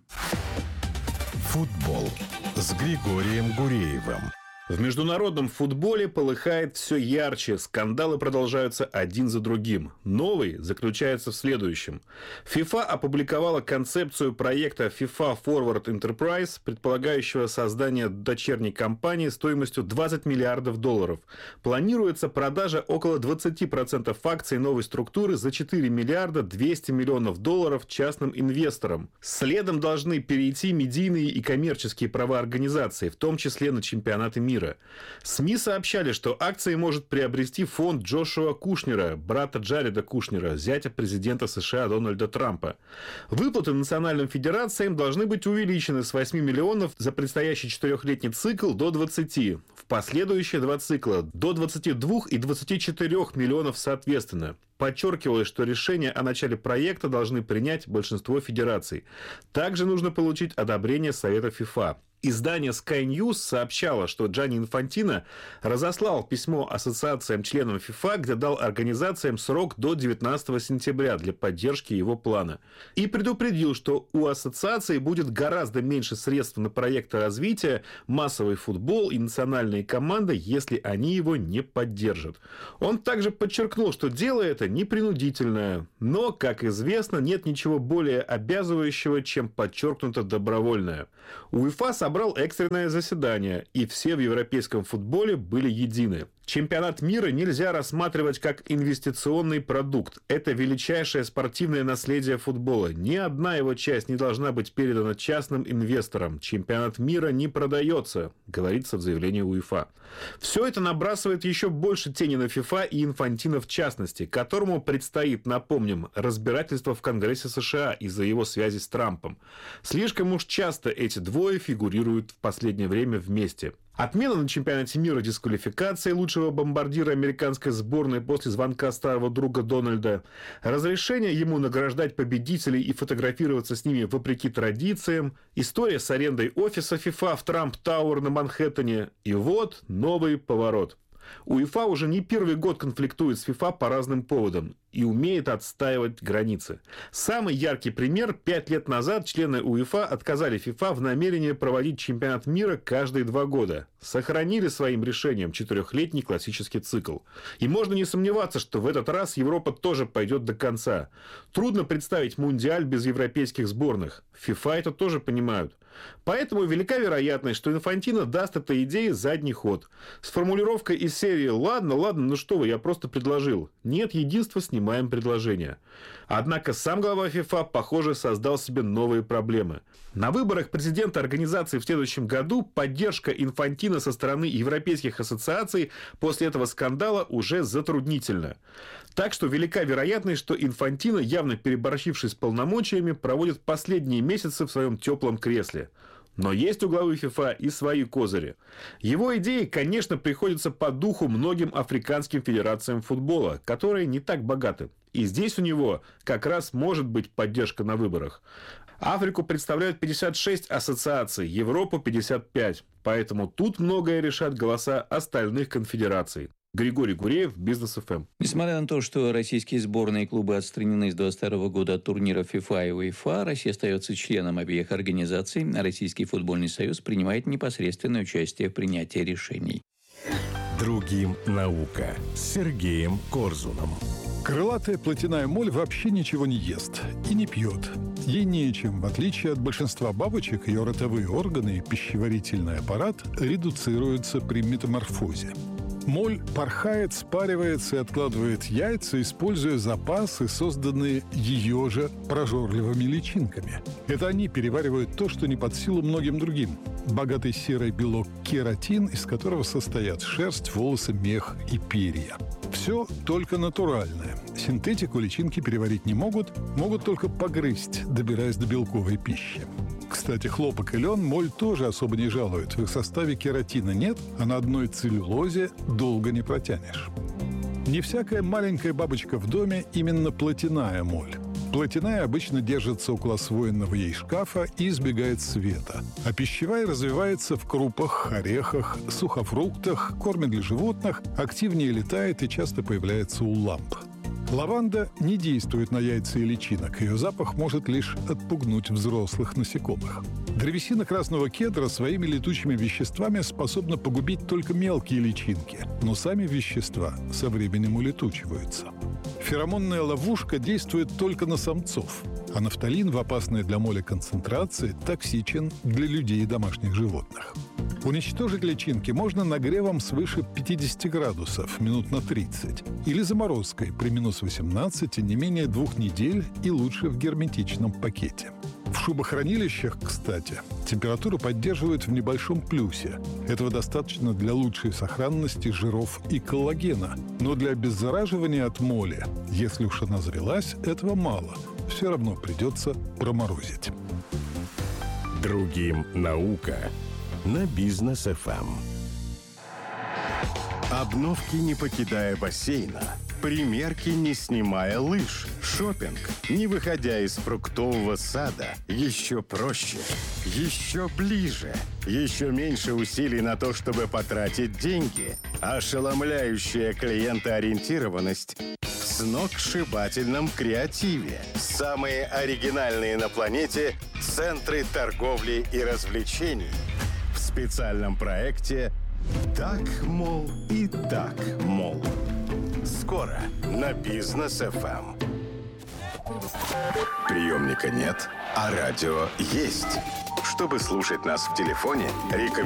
[SPEAKER 10] Футбол с Григорием Гуреевым.
[SPEAKER 13] В международном футболе полыхает все ярче, скандалы продолжаются один за другим. Новый заключается в следующем. ФИФА опубликовала концепцию проекта FIFA Forward Enterprise, предполагающего создание дочерней компании стоимостью двадцать миллиардов долларов. Планируется продажа около двадцать процентов акций новой структуры за четыре миллиарда двести миллионов долларов частным инвесторам. Следом должны перейти медийные и коммерческие права организации, в том числе на чемпионаты мира. СМИ сообщали, что акции может приобрести фонд Джошуа Кушнера, брата Джареда Кушнера, зятя президента США Дональда Трампа. Выплаты национальным федерациям должны быть увеличены с восьми миллионов за предстоящий четырехлетний цикл до двадцати. В последующие два цикла до двадцати двух и двадцати четырёх миллионов соответственно. Подчеркивалось, что решение о начале проекта должны принять большинство федераций. Также нужно получить одобрение Совета ФИФА. Издание Sky News сообщало, что Джанни Инфантино разослал письмо ассоциациям-членам ФИФА, где дал организациям срок до девятнадцатого сентября для поддержки его плана. И предупредил, что у ассоциации будет гораздо меньше средств на проекты развития, массовый футбол и национальные команды, если они его не поддержат. Он также подчеркнул, что дело это непринудительное, но, как известно, нет ничего более обязывающего, чем подчеркнуто добровольное. УЕФА собрал экстренное заседание, и все в европейском футболе были едины. Чемпионат мира нельзя рассматривать как инвестиционный продукт. Это величайшее спортивное наследие футбола. Ни одна его часть не должна быть передана частным инвесторам. Чемпионат мира не продается, говорится в заявлении УЕФА. Все это набрасывает еще больше тени на ФИФА и Инфантино в частности, которому предстоит, напомним, разбирательство в Конгрессе США из-за его связи с Трампом. Слишком уж часто эти двое фигурируют в последнее время вместе. Отмена на чемпионате мира дисквалификации лучшего бомбардира американской сборной после звонка старого друга Дональда, разрешение ему награждать победителей и фотографироваться с ними вопреки традициям, история с арендой офиса ФИФА в Трамп Тауэр на Манхэттене, и вот новый поворот. УЕФА уже не первый год конфликтует с ФИФА по разным поводам и умеет отстаивать границы. Самый яркий пример – пять лет назад члены УЕФА отказали ФИФА в намерении проводить чемпионат мира каждые два года. Сохранили своим решением четырехлетний классический цикл. И можно не сомневаться, что в этот раз Европа тоже пойдет до конца. Трудно представить мундиаль без европейских сборных. ФИФА это тоже понимают. Поэтому велика вероятность, что Инфантино даст этой идее задний ход. С формулировкой из серии «Ладно, ладно, ну что вы, я просто предложил». Нет единства, снимаем предложение. Однако сам глава ФИФА, похоже, создал себе новые проблемы. На выборах президента организации в следующем году поддержка Инфантино со стороны европейских ассоциаций после этого скандала уже затруднительна. Так что велика вероятность, что Инфантино, явно переборщивший с полномочиями, проводит последние месяцы в своем теплом кресле. Но есть у главы ФИФА и свои козыри. Его идеи, конечно, приходятся по духу многим африканским федерациям футбола, которые не так богаты. И здесь у него как раз может быть поддержка на выборах. Африку представляют пятьдесят шесть ассоциаций, Европу пятьдесят пять. Поэтому тут многое решат голоса остальных конфедераций. Григорий Гуреев, Бизнес эф эм.
[SPEAKER 5] Несмотря на то, что российские сборные и клубы отстранены с двадцать второго года от турниров ФИФА и УЕФА, Россия остается членом обеих организаций, а Российский футбольный союз принимает непосредственное участие в принятии решений.
[SPEAKER 10] Другим наука с Сергеем Корзуном.
[SPEAKER 14] Крылатая плотяная моль вообще ничего не ест и не пьет. Ей нечем. В отличие от большинства бабочек, ее ротовые органы и пищеварительный аппарат редуцируются при метаморфозе. Моль порхает, спаривается и откладывает яйца, используя запасы, созданные ее же прожорливыми личинками. Это они переваривают то, что не под силу многим другим. Богатый серый белок кератин, из которого состоят шерсть, волосы, мех и перья. Все только натуральное. Синтетику личинки переварить не могут, могут только погрызть, добираясь до белковой пищи. Кстати, хлопок и лен моль тоже особо не жалуют. В их составе кератина нет, а на одной целлюлозе долго не протянешь. Не всякая маленькая бабочка в доме именно плотяная моль. Плотяная обычно держится около освоенного ей шкафа и избегает света. А пищевая развивается в крупах, орехах, сухофруктах, корме для животных, активнее летает и часто появляется у ламп. Лаванда не действует на яйца и личинок. Ее запах может лишь отпугнуть взрослых насекомых. Древесина красного кедра своими летучими веществами способна погубить только мелкие личинки, но сами вещества со временем улетучиваются. Феромонная ловушка действует только на самцов, а нафталин в опасной для моли концентрации токсичен для людей и домашних животных. Уничтожить личинки можно нагревом свыше пятидесяти градусов минут на тридцать или заморозкой при минус восемнадцати не менее двух недель и лучше в герметичном пакете. В шубохранилищах, кстати, температуру поддерживают в небольшом плюсе. Этого достаточно для лучшей сохранности жиров и коллагена. Но для обеззараживания от моли, если уж она завелась, этого мало. Все равно придется проморозить.
[SPEAKER 10] Другим наука на Бизнес эф эм. Обновки, не покидая бассейна. Примерки, не снимая лыж. Шопинг, не выходя из фруктового сада. Еще проще, еще ближе. Еще меньше усилий на то, чтобы потратить деньги. Ошеломляющая клиентоориентированность в сногсшибательном креативе. Самые оригинальные на планете центры торговли и развлечений. В специальном проекте «Так, мол, и так, мол». Скоро на Бизнес эф эм. Приемника нет, а радио есть. Чтобы слушать нас в телефоне, рекомендую.